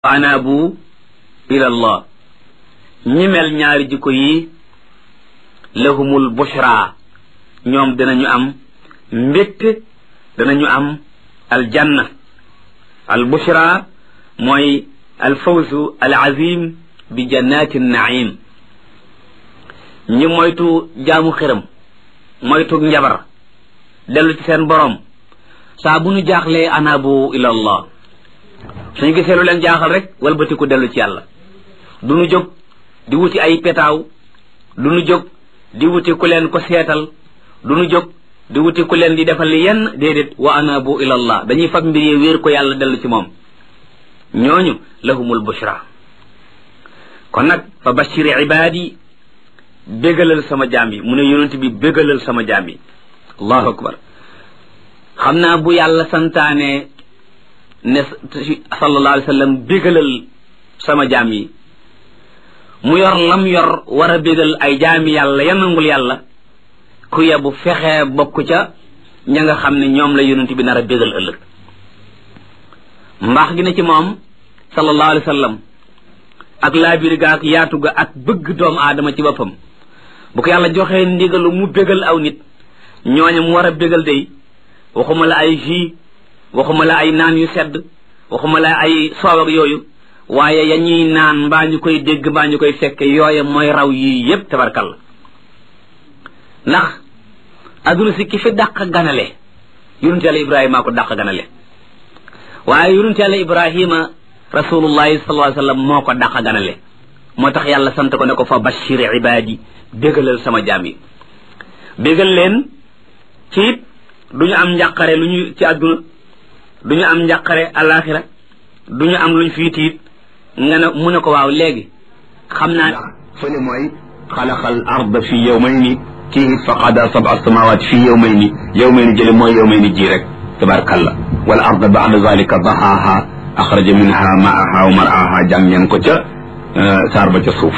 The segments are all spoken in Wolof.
anabu ila allah ñi mel ñaari jikko yi lahumul bushra ñoom dinañu am mbégte danañu am aljanna al bushra mooy al fawzu al azim bi jannati naim ñi moytu jaamu xiram moytu njabar dellu ci seen borom saa bu nu jaaxlee anabu ila allah suñu gisee lu leen jaaxal rek walbatiku dellu ci yàlla du nu jóg di wuti ay petaaw du nu jóg di wuti ku leen ko seetal du nu jóg di wuti ku leen di defal li yenn déedéet wa anabu ila allah dañuy fab mbir yi wéer ko yàlla dellu ci moom ñooñu lahumul bushra kon nag fa bashir ibaadi bégalal sama jaam yi mu ne yonent bi bégalal sama jaam yi allahu akbar xam naa bu yàlla santaane ne sallallahu alayhi wa sallam bégalal sama jaam yi mu yor lam yor war a bégal ay jaami yàlla yanangul yàlla ku yebu fexee bokk ca ña nga xam ne ñoom la yonent bi nar a bégal ëllëg mbaax gi ne ci moom sallallahu alayhi wa sallam ak laabir ga ak yaatu ga ak bëgg doomu aadama ci boppam bu ko yàlla joxee ndigalu mu bégal aw nit ñooña mu war a bégal day waxuma la ay jus waxuma la ay naan yu sedd waxuma la ay soow ak yooyu waaye ya ñuy naan mbaa ñu koy dégg mbaa ñu koy fekke yooye mooy raw yii yépp tabarkalla ndax adduna si ki fi dàq ganale yonent yàlla ibrahima ko dàq ganale waaye yonent yàlla ibrahima rasulullahi sallallahu alayhi wasallam moo ko dàq ganale moo tax yàlla sant ko ne ko fa bashir ibadi bégalal sama jaam yi bégal leen ci it duñu am njàqare lu ñu ci adduna duñu am njàqare alaxira duñu am luñ fii tiit nga ne mu ne ko waaw léegi xam naa fële mooy xalaqal arda fi yawmayni kii fa qada sab'a samawati fi yawmayni jële mooy yawmayni ji rek tabarakallah wal arda ba'da zalika dahaha axraja minha ma'aha wa mar'aha jàng ngeen ko ca saar ba ca suuf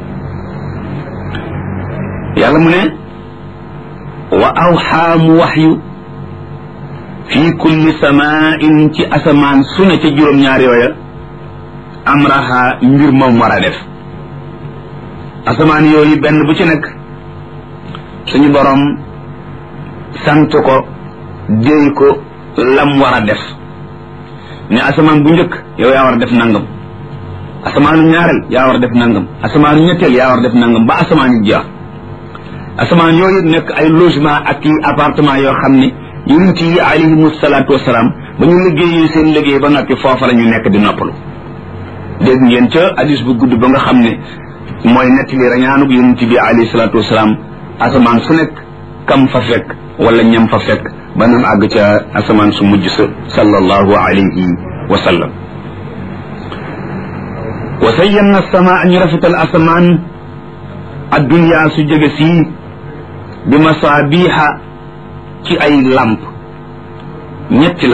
yàlla mu ne wa awxaa mu waxyu fii kulli samain ci asamaan su ne ca juróom-ñaar yooya amraha mbir moom war a def asamaan yooyu benn bu ci nekk suñu borom sant ko déy ko lam war a def ne asamaan bu njëkk yow yaa war a def nangam asamaanu ñaareel yaa war a def nangam asamaanu ñetteel yaa war a def nangam ba asamaan yi jeex asamaan yooyu nekk ay logement ak i appartement yoo xam ne yonent yi alayhimu salaatu wasalaam ba ñu liggéey seen liggéey ba noppi foofa la ñu nekk di noppalu dégg ngeen ca hadis bu gudd ba nga xam ne mooy nettali rañaanug yonent bi alayhi salaatu wasalaam asamaan su nekk kam fa fekk wala ñam fa fekk ba nam àgg ca asamaan su mujj sa sallallahu alayhi wa sallam wa sayyanna samaa ñu rafetal asamaan addunya su jege sii bi masaabiha ci ay lamp ñetti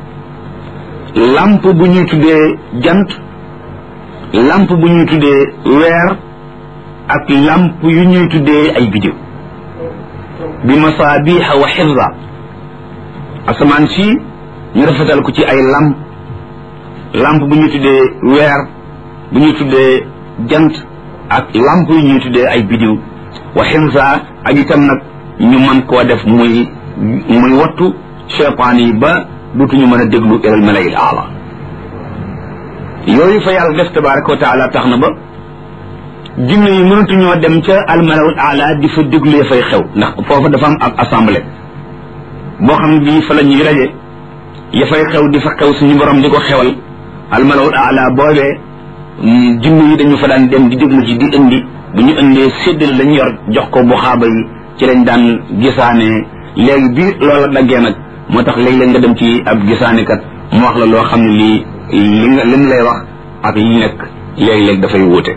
lamp bu ñuy tuddee jant lamp bu ñuy tuddee weer ak lamp yu ñuy tuddee ay biddiw bi masaabiha wa xifza asamaan si ñu rafetal ko ci ay lamp bu ñuy tuddee weer bu ñuy tuddee jant ak lamp yu ñuy tuddee ay biddiw wa xifza ak itam nag ñu mën koo def muy wattu cheytaan yi ba dutuñu mën a déglu ilal malayil aala yooyu fa yàlla def tabaraka wa taala tax na ba jinne yi mënatuñoo dem ca almalawul aala di fa déglu ya fay xew ndax foofa dafa am ab assemblée boo xam ne bii fa la ñuy raje ya fay xew di fa xew suñu borom di ko xewal almalawul aala boobee jinne yi dañu fa daan dem di déglu ci di indi bu ñu indee séddale lañ yor jox ko bu xaaba yi ci lañ daan gisaane léegi bi loola daggee nag moo tax léeg-léeg nga dem ci ab gisaanekat mu wax la loo xam ne lii lim lay wax ak yi nekk léeg-léeg dafay wuute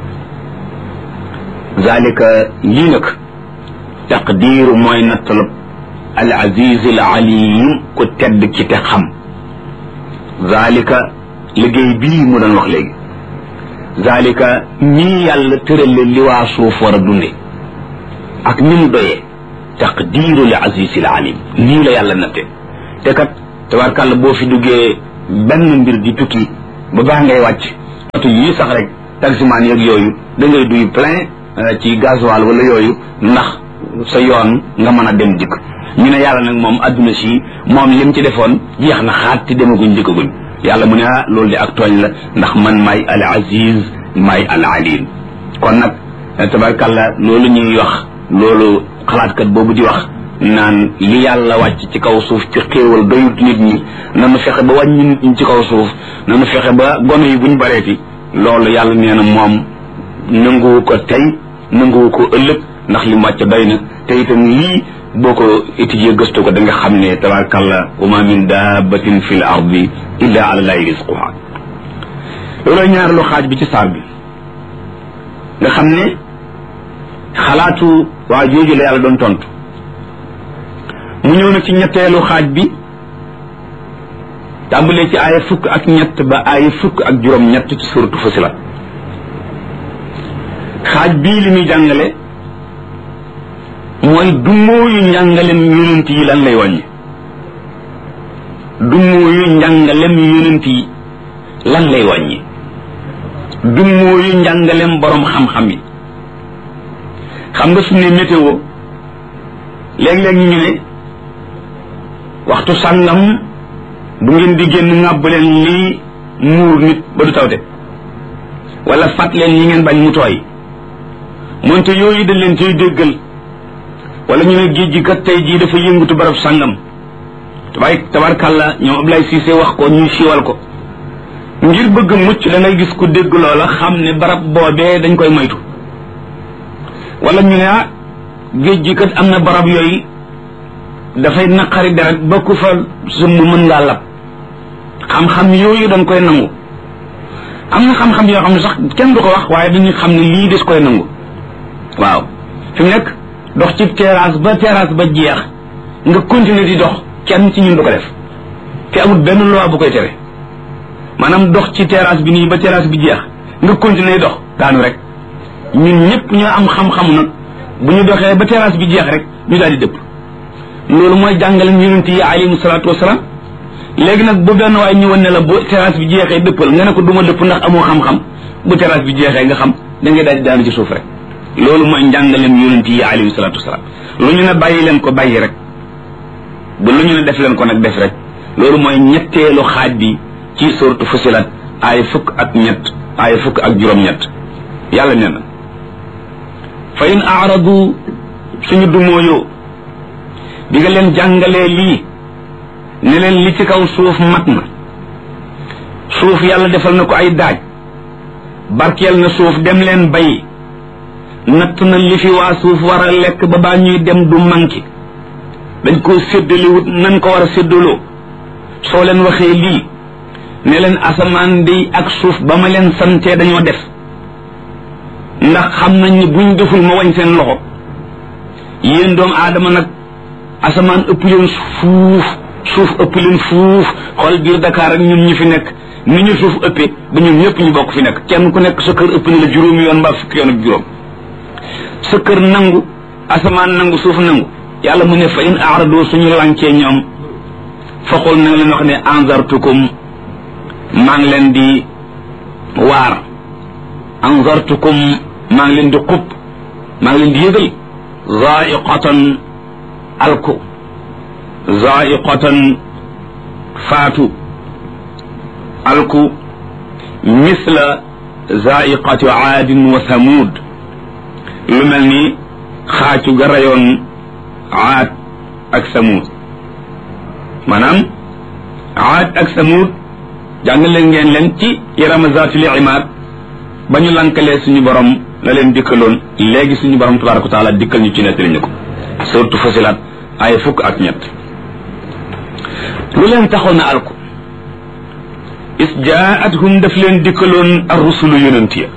zalika lii nag taqdiiru mooy nattalab al aziz al alim ku tedd ci te xam zalika liggéey bii mu doon wax léegi zalika nii yàlla tërale li waa suuf war a dunde ak ni mu doyee taqdiiru li aziz al alim nii la yàlla natte te kat tabarkàlla boo fi duggee benn mbir di tukki ba baa ngay wàcc oto yii sax rek taximaan yeeg yooyu da ngay duy plein ci gasoil wala yooyu ndax sa yoon nga mën a dem dikk. ñu ne yàlla nag moom adduna si moom lim ci defoon jeex na xaat te demaguñ dikkaguñ yàlla mu ne loolu de ak tooñ la ndax man maay al aziz maay al alim. kon nag tabarkàlla loolu ñuy wax loolu xalaatkat boobu di wax naan li yàlla wàcc ci kaw suuf ci xéewal doyut nit ñi nanu fexe ba wàññi nit ñi ci kaw suuf nanu fexe ba gone yi buñ bareeti loolu yàlla nee na moom nanguwu ko tey nanguwu ko ëllëg ndax li mu wàcc doy na te itam lii boo ko étudier gëstu ko da nga xam ne tabarkàlla wa ma min dabbatin fi l ardi illa ala llahi risquha loolooy ñaareelu xaaj bi ci saar bi nga xam ne xalaatu waa jooju la yàlla doon tontu mu ñëw na ci ñetteelu xaaj bi tàmbalee ci aaya fukk ak ñett ba aaya fukk ak juróom-ñett ci suratu Fussilat xaaj bii li muy jàngale mooy dummóoyu njàngalem yonent yi lan lay wàññi dummóoyu njàngalem yonent yi lan lay wàññi dummóoyu njàngalem borom xam-xam yi xam nga su ne météo léeg-léeg ñu ne waxtu sàngam bu ngeen di génn ŋàbb leen lii muur nit ba du tawte wala fat leen yi ngeen bañ mu tooy moonte yooyu dañ leen cay déggal wala ñu ne géej gi kat tey jii dafa yëngutu barab sàngam tabarkàlla ñoom Ablaye Cissé wax ko ñu siiwal ko ngir bëgg mucc da ngay gis ku dégg loola xam ne barab boobee dañ koy moytu wala ñu ne géej gi kat am na barab yooyu dafay naqari deret ba ku fa sumb mën ngaa lab xam-xam yooyu dañ koy nangu am na xam-xam yoo xam ne sax kenn du ko wax waaye dañuy xam ne lii des koy nangu waaw fi mu nekk dox ci terrasse ba jeex nga continuer di dox kenn ci ñun du ko def te amul benn loi bu koy tere maanaam dox ci terrasse bi nii ba terrasse bi jeex nga continuer dox daanu rek ñun ñëpp ñoo am xam-xamu nag bu ñu doxee ba terrasse bi jeex rek ñu daal di dëpp loolu mooy jàngale yonent yi alayhimu salaatu wasalaam léegi nag bu benn waay ñëwoon ne la bu terrasse bi jeexee dëppal nga ne ko duma dëpp ndax amoo xam-xam bu terrasse bi jeexee nga xam da ngay daal di daanu ci suuf rek loolu mooy njàngaleem yonent yi alayhimu salaatu wasalaam lu ñu ne bàyyi leen ko bàyyi rek bu lu ñu ne def leen ko nag def rek loolu mooy ñetteelu xaaj bi ci suuratu Fussilat aaya fukk ak ñett aaya fukk ak juróom-ñett yàlla nee na fa in aaradu suñu dumóoyoo bi nga leen jàngalee lii ne leen li ci kaw suuf mat na suuf yàlla defal na ko ay daaj barkeel na suuf dem leen bay natt na li fi waa suuf war a lekk ba baa ñuy dem du manqué dañ koo séddaliwut nañ ko war a séddaloo soo leen waxee lii ne leen asamaan day ak suuf ba ma leen santee dañoo def ndax xam nañ ni buñ deful ma wañ seen loxo yéen doomu aadama nag asamaan ëpp leen fuuf suuf ëpp leen fuuf xool biir Dakar ak ñun ñu fi nekk ni ñu suuf ëppee ba ñun ñëpp ñu bokk fi nekk kenn ku nekk sa kër ëpp ni la juróomi yoon mbaa fukki yoon ak juróom sa kër nangu asamaan nangu suuf nangu yàlla mu ne fa in aarado suñu lancee ñoom faxul na nga leen wax ne anzartukum maa ngi leen di waar anzartukum maa ngi leen di xub maa ngi leen di yëgal zaiqatan alku zaiqatan faatu alku misla zaiqati aadin wa thamud lu mel ni xaacu ga rayoon aad ak samud maanaam aad ak samud jàngale ngeen leen ci irama zaatil imaad ba ñu lankalee suñu borom la leen dikkaloon léegi suñu borom tabaraka wa taala dikkal ñu ci nettali ñu ko surtout Fussilat ay fukk ak ñett lu leen taxoon na alku is jaathum daf leen dikkaloon ar rusulu yonent ya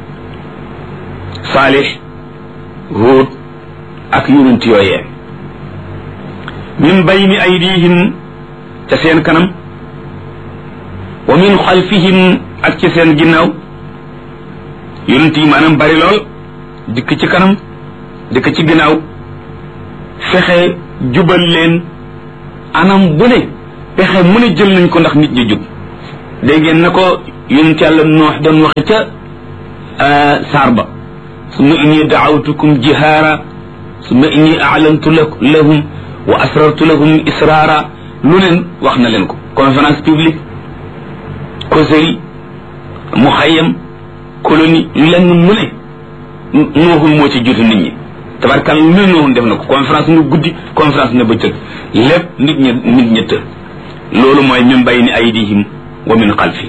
Saalix Huud ak yonent yooyee min bayni aydihim ca seen kanam wa min xalfihim ak ci seen ginnaaw yonent yi maanaam bari lool dikk ci kanam dikk ci ginnaaw fexe jubal leen anam bu ne pexe mu ne jël nañ ko ndax nit ñi jub dégg ngeen na ko yonent yàlla noox doon waxe ca saar ba summa inni daawtukum jihaara summa inni a'lantu lahum wa asrartu lahum israara lu leen wax na leen ko conférence publique causerie muxayyam colonie lenn mu ne nooxul moo ci jiitu nit ñi tabarkal lu ne nooxul def na ko conférence na guddi conférence na bëccëg lépp nit ña të loolu mooy min bayni aydihim wa min xalfi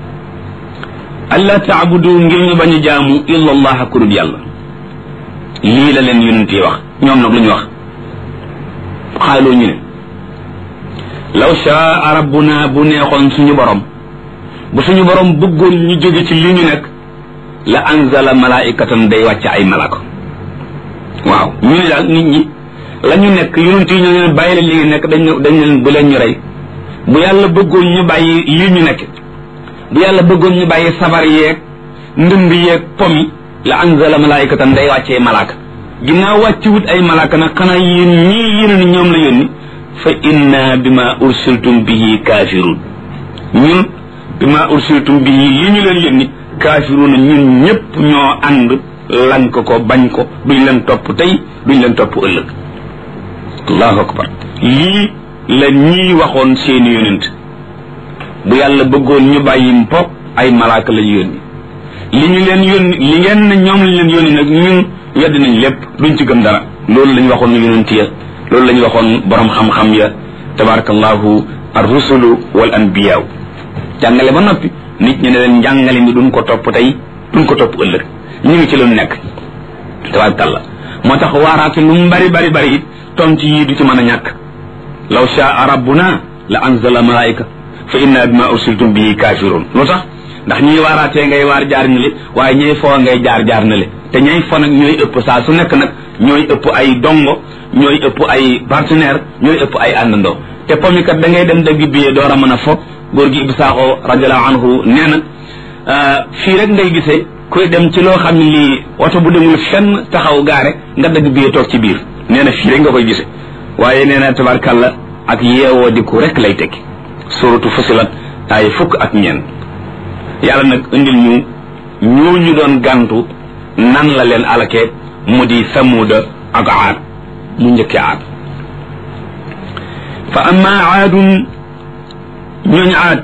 alla taabudu ngir ñu bañ a jaamu illa allah ku dul yàlla lii la leen yonent yi wax ñoom nag lu ñu wax xaaloo ñu ne law shaa rabbuna bu neexoon suñu borom bu suñu borom bëggoon ñu jóge ci li ñu nekk la anzala malaikatan day wàcc ay malaka waaw ñu ne daal nit ñi la ñu nekk yonent yi ñoo leen bàyyi leen li ngeen nekk dañ leen bu leen ñu rey bu yàlla bëggoon ñu bàyyi li ñu nekk bu yàlla bëggoon ñu bàyyi sabar yeeg ndënd yeeg pomi la anzala malaikatan day wàccee malaka ginnaaw wàcci wut ay malaka nag xanaa yéen ñii yéen ñoom la yónni fa inna bima ursiltum bihi kafirun ñun bima ursiltum bihi li ñu leen yónni kafiruna ñun ñëpp ñoo ànd lank ko bañ ko duñ leen topp tey duñ leen topp ëllëg allahu akbar lii la ñii waxoon seeni yonent bu yàlla bëggoon ñu bàyyi mpop ay malaaka lañu yónni li ñu leen yónni li ngeen ne ñoom lañ leen yónni nag ñun wedd nañ lépp duñ ci gëm dara loolu lañ waxoon yonent ya loolu lañ waxoon borom xam-xam ya tabarakallahu ar-rusulu wal anbiyaaw jàngale ba noppi nit ñi ne leen njàngale mi duñ ko topp tey duñ ko topp ëllëg ñu ngi ci lu nekk tabarakallah moo tax waaraate lu mu bari it tontu yii du ci mën a ñàkk law shaa rabbuna la anzala malaika fa inna bima ursiltum bihi kafirun lu tax ndax ñiy waaraatee ngay waar jaar na le waaye ñay foo ngay jaar na le te ñay fo nag ñooy ëpp saa su nekk nag ñooy ëpp ay dongo ñooy ëpp ay partenaire ñooy ëpp ay àndandoo te pomikat da ngay dem dëgg biyee door a mën a fo góor gi Ibou Sakho radiallahu anhu nee na fii rek ngay gisee kuy dem ci loo xam ne lii oto bu demul fenn taxaw gaare nga dëgg biyee toog ci biir nee na fii rek nga koy gisee waaye nee na tabarkàlla ak yeewoo di ku rek lay tekki suratu Fusilat ay fukk ak ñeent yàlla nag indil ñu ñooñu doon gàntu nan la leen alake mu di samuuda ak aad mu njëkke aad fa amma aadun ñooñu aad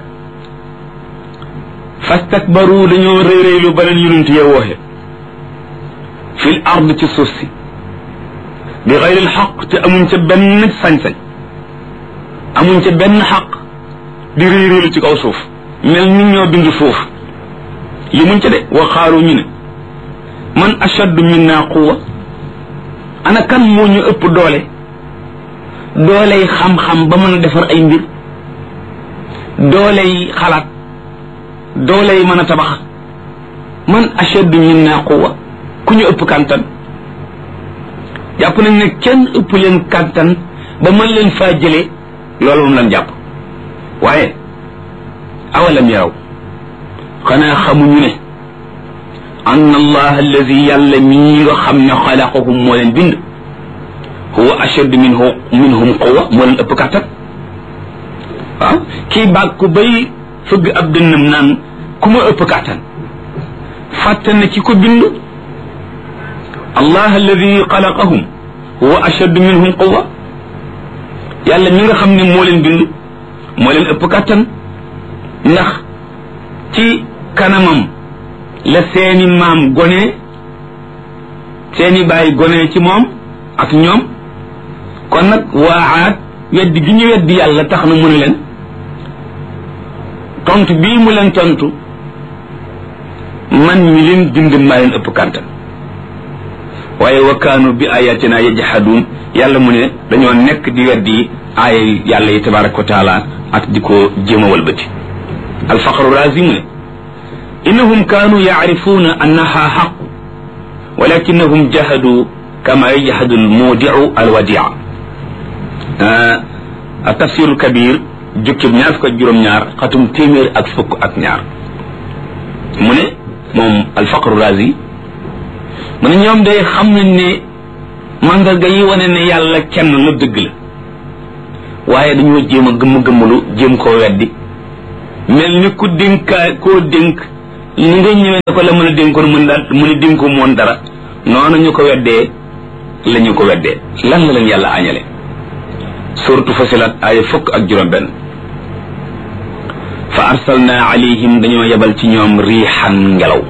fastakbaru dañoo réyréylu ba leen yonent ya wooxe fil ard ci suuf si bi xayril xaq te amuñ ca benn sañ-sañ amuñ ca benn xaq di réyréylu ci kaw suuf mel ni ñoo bind suuf yi muñ ca de waxaaru ñu ne man ashaddu minna quwwa ana kan moo ñu ëpp dooley xam-xam ba mën a defar ay mbir dooley xalaat dooley mën a tabax man ashaddu minna quwwa ku ñu ëpp kàntan jàpp nañ ne kenn ëpp leen kàntan ba mën leen faa jëlee loolu moom lañ jàpp waaye awalam yaraw xanaa xamuñu ne anna allah alladi yàlla mii nga xam ne xalaqahum moo leen bind huwa ashaddu minhum quwwa moo leen ëpp kàttan waaw kii baag ku bay fëgg ab dënnam naan ku ma ëpp kàttan fàtte na ci ko bind allah alladi xalaqahum huwa ashaddu minhum quwwa yàlla mi nga xam ne moo leen bind moo leen ëpp kàttan ndax ci kanamam la seeni maam gone seeni baay gone ci moom ak ñoom kon nag waaxaat weddi gi ñu weddi yàlla tax na mu ne leen tontu bii mu leen tontu man mi leen bind maa leen ëpp kàttan waaye wa kaanu bi ayatina yajhadun yàlla mu ne dañoo nekk di weddi aaya yàlla yi tabaraka wa taala ak di ko jéem a walbati alfaqru razi mu ne innahum kaanu yacrifuuna annaha xaq walakinahum jahadu kama yajhadu almuudiu alwadia tafsiru kabir jukkib ñaar fukk ak juróom-ñaar xatum téeméer ak fukk ak ñaar mu ne moom alfaqru razi mu ne ñoom day xam nañ ne mandarga yi wane ne yàlla kenn la dëgg la waaye dañoo jéem a gëmm-gëmmalu jéem koo weddi mel ni ku dénkaa koo dénk ni nga ñëwee ne ko la mën a dénkoon mu ne dénko moon dara noonu ñu ko weddee la ñu ko weddee lan la leen yàlla añale suratu Fussilat aaya 10 fa arsalna alayhim dañoo yebal ci ñoom riixan ngelaw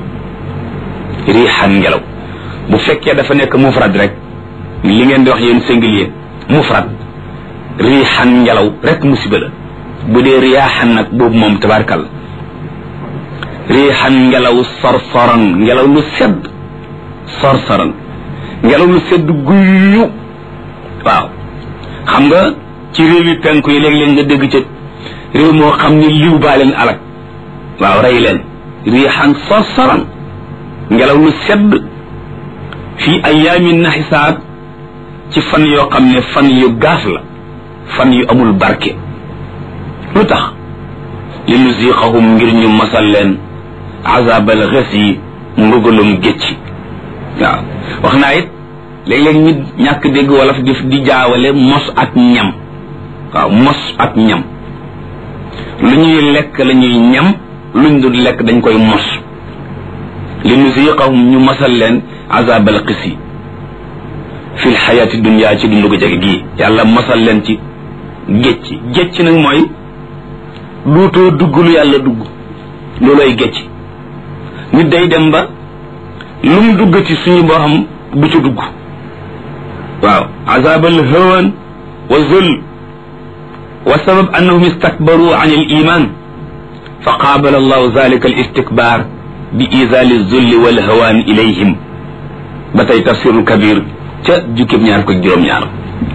bu fekkee dafa nekk mufrad rek li ngeen di wax yéen singulier mufrad riixan ngelaw rek musiba la bu dee riyaaxan nag boobu moom tabarkal riixan ngelaw sorsoran ngelaw lu sedd sorsoran ngelaw lu sedd guyyu waaw xam nga ci réew yi penku yi léeg-léeg nga dégg ca réew moo xam ni liw baa leen alak waaw rey leen riixan sorsoran ngelaw lu sedd fii ayaamin naxisaat ci fan yoo xam ne fan yu gaaf la fan yu amul barke lu tax li nuziqahum ngir ñu masal leen azabal xes yi mbugalum gécci waaw wax naa it léeg-léeg nit ñàkk dégg wolof di jaawale mos ak ñam waaw mos ak ñam lu ñuy lekk la ñuy ñam luñ dul lekk dañ koy mos li nuziqahum ñu masal leen azabal xis yi fil xayaati dunya ci dundu ko jege gii yàlla masal leen ci gécc nag mooy duutoo dugg lu yàlla dugg loolooy gécc nit day dem ba lu mu duggati suñu borom du ci dugg waaw azabal hawan wa zul wa sabab annahum istakbaru an al iman fa qaabala allahu zalika al istikbar bi izali zulli wal hawan ilayhim ba tay tafsirul kabir ca jukkib 2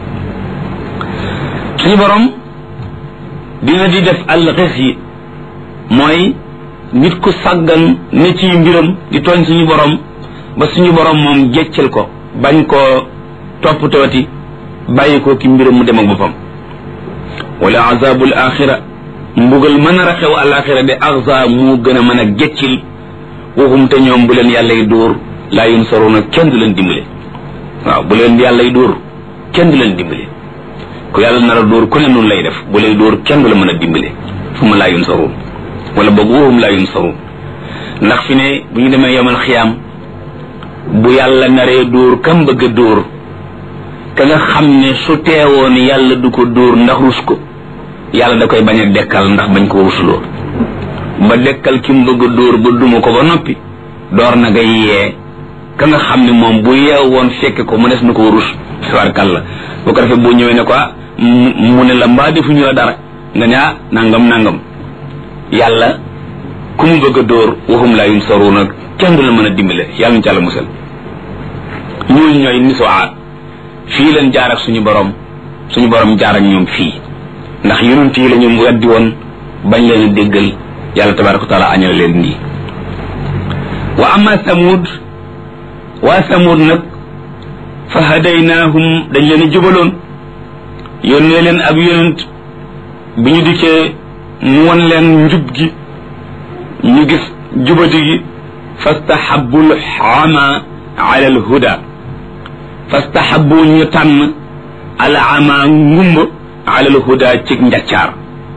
suñu borom dina di def alxes yi mooy nit ku sàggan ne ci mbiram di tooñ suñu borom ba suñu borom moom géccal ko bañ koo toppatooti bàyyi ko ki mbiram mu dem ak boppam wala azabul axira mbugal mën a xew alaxira de axza mu gën a mën a géccil waxum te ñoom bu leen yàlla y dóor laa yunsaruna kenn du leen dimbale waaw bu leen yàlla y dóor kenn du leen dimbale ku yàlla nar a dóor ku ne noonu lay def bu lay dóor kenn du la mën a dimbale fu ma laa yunsarun wala boog waxum laa yunsarun ndax fi ne bu ñu demee yomal xiyaam bu yàlla naree dóor kam bëgg a dóor ka nga xam ne su teewoon yàlla du ko dóor ndax rus ko yàlla da koy bañ a dekkal ndax bañ ko rusloo ba dekkal ki mu bëgg a dóor ba duma ko ba noppi door na nga yee ka nga xam ne moom bu yeew woon fekke ko mu des na ko rus tabarkàlla bu ko defee boo ñëwee ne ko mu ne la mbaa defuñu la dara nga ne nangam yàlla ku mu bëgg a dóor waxum laa yunsaruna kenn du la mën a dimbale yàlla ñu ci àlla musal ñuul ñooy nisuwaat fii leen jaar ak suñu borom jaar ak ñoom fii ndax yonent yi la ñu weddi woon bañ leen a déggal yàlla tabaraka wa taala añal leen nii wa amma samud waa samud nag fa hadaynaahum dañ leen a jubaloon yónnee leen ab yonent bi ñu dikkee mu won leen njub gi ñu gis jubati gi fastahabbu al-ama ala al-huda fastahabbu ñu tànn al-ama ngumba ala al-huda ci njaccaar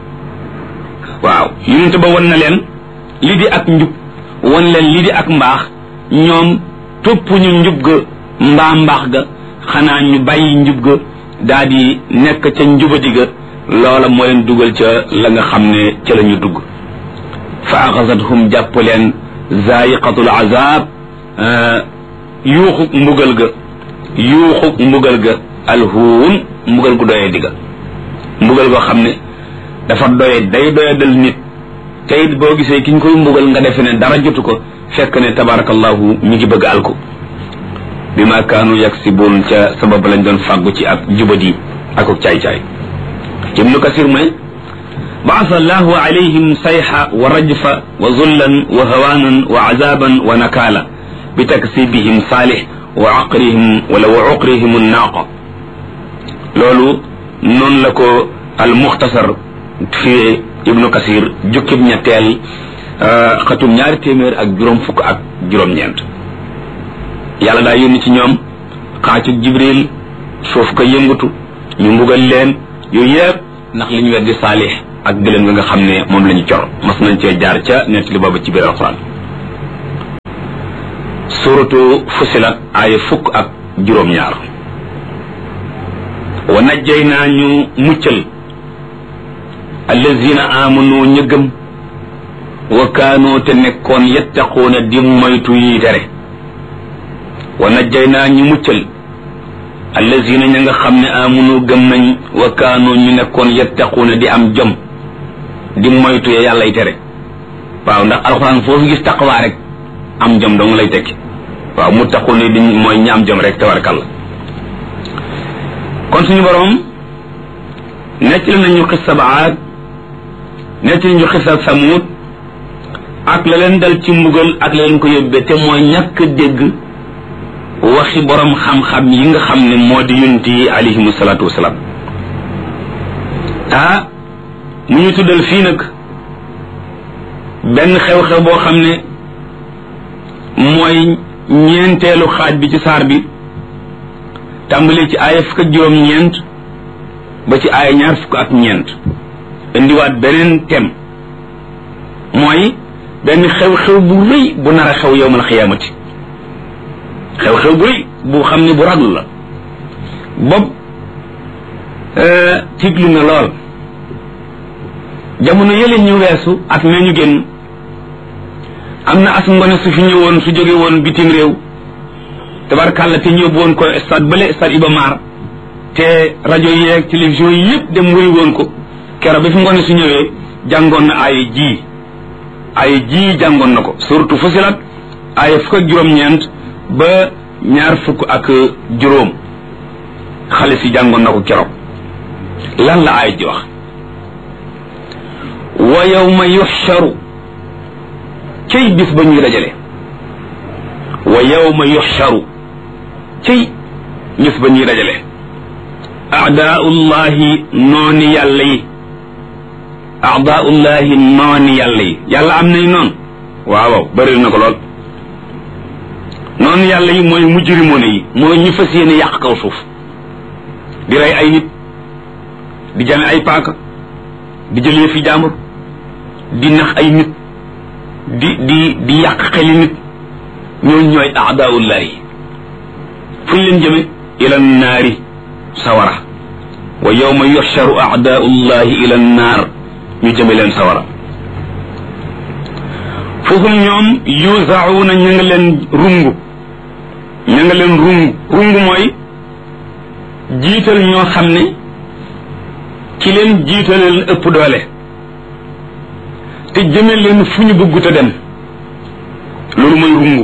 waaw yonent ba won na leen li di ak njub won leen li di ak mbaax ñoom topp ñu njub ga mbaax ga xanaa ñu bàyyi njub ga daa di nekk ca njubati ga loola moo leen dugal ca la nga xam ne ca la ñu dugg fa axasathum jàpp leen zaiqatul azab yuuxu mbugal ga alhuun mbugal gu doyee digga mbugal goo xam ne dafa day doyadal nit te it boo gisee ki ñu koy mbugal nga defe ne dara jotu ko fekk ne tabarakallahu mi ngi bëgg alko bi ma kaanu yaksibuun ca sabab lañ doon fàggu ci ak jubadi ak caay-caay ibnu kasir mu ne baasa allahu alayhim sayha wa rajfa wa zullan wa hawanan wa azaban wa nakala bi taksibihim saalih wa aqrihim wala wa uqrihim annaaqa loolu noonu la ko al muxtasar fi ibnu kasir jukkib ñetteel xatum 200 ak yàlla daa yónni ci ñoom xaacu suuf ko yëngatu ñu mbugal leen yooyu yëpp ndax li ñu weddi saalix ak gëléem nga xam ne moom la ñu cor mas nañ cee jaar ca nettali boobu ci biir alxuraan suratu Fusilat aaya 12 wa najjaynaa ñu muccal allazina amanu ñu gëm wa kaanoo te nekkoon yattaquuna di moytu yi tere wa najjaynaa ñu muccal allazina ña nga xam ne amanu gëm nañ wa kaanoo ñu nekkoon yattaquuna di am jom di moytu ya yàllay tere waaw ndax alxuraan foofu gis taqwa rek am jom dong lay tekki waaw muttaquuna di mooy ñi am jom rek tabarakalla kon suñu boroom nettali nañu xissa Aad nettali ñu xissa Samuud ak la leen dal ci mbugal ak la leen ko yóbbee te mooy ñàkk dégg waxi boroom xam-xam yi nga xam ne moo di yonent yi alayhimu salaatu wasalaam mu ñu tuddal fii nag benn xew-xew boo xam ne mooy ñeenteelu xaaj bi ci saar bi tàmbalee ci aaya 19 ba ci aaya 20 indiwaat beneen thème mooy benn xew-xew bu rëy bu nar a xew yawmal xiyaamati xew-xew bu rëy bu xam ne bu raglu la bopp tiglu na lool jamono yële ñu weesu ak na ñu génn am na as ngone su fi ñëwoon su jóge woon bitim réew tabarkàlla te ñu yóbbu woon ko stade bële stade Iba Mar te rajo yeeg télévision yi yëpp dem wëri woon ko keroog bi fi ngone su ñëwee jàngoon na ay ji jàngoon na ko surtout Fusilat ay 19 ba 20 xale si jàngoon na ko keroog lan la ay ji wax wa yawma yuxsharu cay bis ba ñuy dajale wa yawma yuxsharu cay bis ba ñuy dajale aadaullahi nooni yàlla yi aadaullahi nooni yàlla yi yàlla am nay noonu waaw bëri na ko lool noonu yàlla yi mooy mujrimoone yi mooy ñu fas yéene yàq kaw suuf di rey ay nit di jame ay paaka di jëlee fi jaambur di nax ay nit di yàq xeli nit ñooñu ñooy aadaullahi fu ñu leen jëme ila naari sawara wa yawma yuxsharu aadaullahi ila naar ñu jëme leen sawara foofu ñoom yuzauna ña nga leen rungu rungu mooy jiital ñoo xam ne ki leen jiitaleel ëpp doole te jëme leen fu ñu bëggut a dem loolu mooy rungu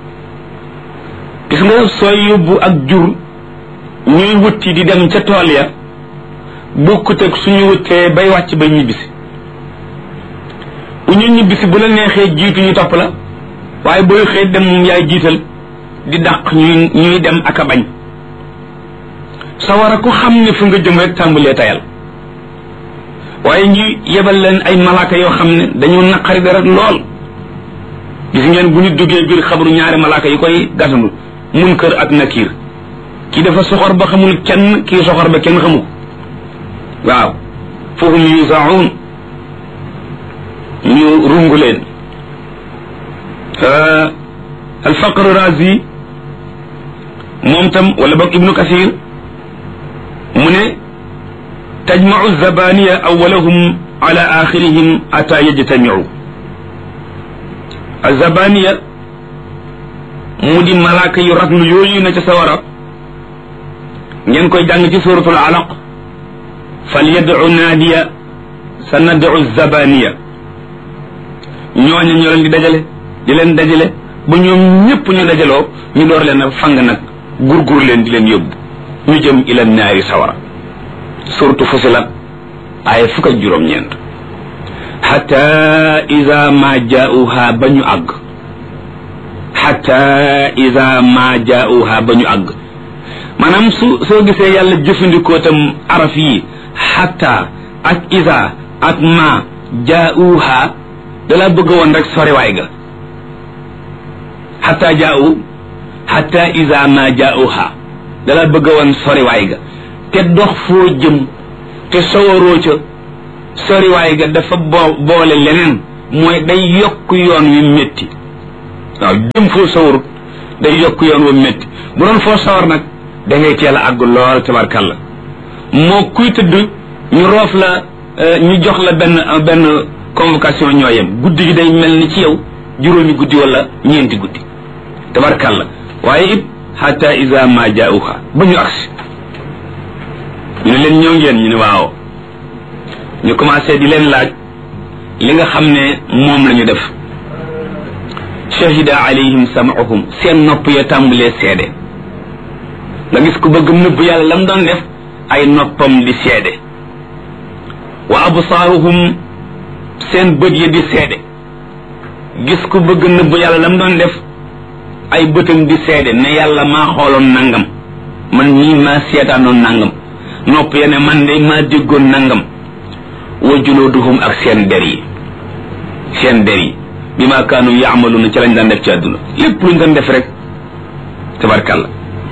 gis nga sooy yóbbu ak jur ñuy wutti di dem ca tool ya bokkut ak suñu wuttee bay wàcc bay ñibbisi bu ñu ñibbisi bu la neexee jiitu ñu topp la waaye booy xëy dem moom yaay jiital di dàq ñuy dem ak a bañ sawara ku xam ne fu nga jëm rek tàmbalee tayal waaye ñu yebal leen ay malaaka yoo xam ne dañu naqari dara lool gis ngeen bu ñu duggee biir xabru ñaari malaaka yi koy gasandu Munkar ak Nakiir kii dafa soxor ba xamul kenn kii soxor ba kenn xamu ko waaw fahum yuzaun ñu rungu leen alfaqr razi moom tam wala boog Ibnu Kasir mu ne tajmau zabaniya awalahum ala axirihim ata yajtamiu azabaniya mu di malaaka yu raglu yooyu na ca sawara ngeen koy jàng ci suratul alaq fal yad'u naadiya sa nad'u zabaniya ñooñu ñoo leen di dajale ba ñoom ñëpp ñu dajaloo ñu door leen a fang nag gurgur leen di leen yóbbu ñu jëm ila naari sawara suratu Fusilat ay 19 hatta iza ma jaa'uha ba ñu àgg hatta iza ma jaa'uha ba ñu àgg maanaam soo gisee yàlla jëfandikoo tam araf yi hatta ak iza ak ma jaa'uha dala bëgg woon rek soriwaay ga hatta jaa'u hatta iza ma jaa'uha dala bëgg woon soriwaay ga te dox foo jëm te sawaroo ca soriwaay ga dafa boole leneen mooy day yokk yoon wi métti waaw jëm foo sawarut day yokk yoon wa métti bu doon foo sawar nag da ngay teel a àgg lool tabarkàlla moo kuy tëdd ñu roof la ñu jox la benn convocation ñoo yem guddi gi day mel ni ci yow juróomi guddi wala ñeenti guddi tabarkàlla waaye it hatta iza ma jaauha ba ñu agsi ñu ne leen ñëw ngeen ñu ne waaw ñu commencé di leen laaj li nga xam ne moom la ñu def shahida alayhim sam'uhum seen nopp ya tàmbalee seede nga gis ku bëgg nëbb yàlla lam doon def ay noppam di seede wa absaaruhum seen bët yi di seede gis ku bëgg nëbb yàlla lam doon def ay bëtam di seede ne yàlla maa xooloon nangam man ñii maa seetaanoon nangam nopp ya ne man de maa déggoon nangam wa julooduhum ak seen der yi bi ma kaanu yaamaluuna ci lañ daan def ci àdduna lépp luñ doon def rek tabarkàlla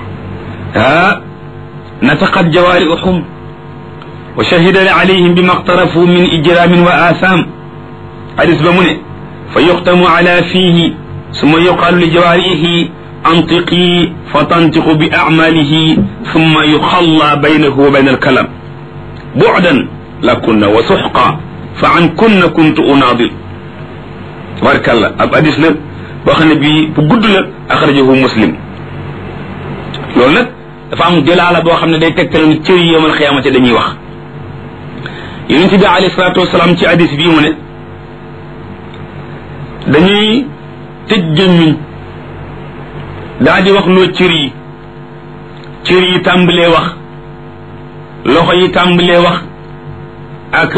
nataqat jawaarihum wa shahida alayhim bima iqtarafu min ijramin wa atham hadis ba mu ne fa yuxtamu ala fihi summa yuqaalu li jawaarihi antiqi fa tantiqu bi acmalihi summa yuxalla baynahu wa bayna alkalam bucdan lakunna wa suxqa fa an kunna kuntu unaadir tabarkàlla ab hadis la boo xam ne bii bu gudd la axrajahu muslim loolu nag dafa am jëlaala boo xam ne day tegtal ni cër yi yawmal xiyaamati dañuy wax yonent bi alayhi salaatu wasalaam ci hadis bii mu ne dañuy tëj gémmiñ daa di wax loo cër yi tàmbalee wax loxo yi tàmbalee wax ak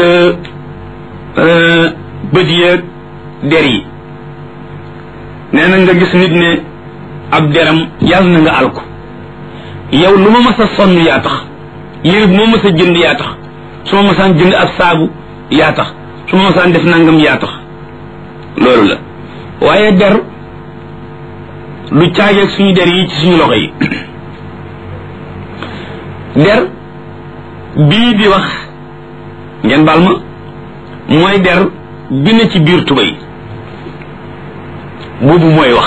bët yeeg der yi nee na nga gis nit ne ab deram yàlla na nga alko yow lu ma mas a sonn yaa tax yére bu ma mas a jënd yaa tax su ma masaan jënd ab saabu yaa tax su ma masaan def nangam yaa tax loolu la waaye der du caageeg suñu der yi ci suñu loxo yi der bii di wax ngeen baal ma mooy der bi ne ci biir tubéy boobu mooy wax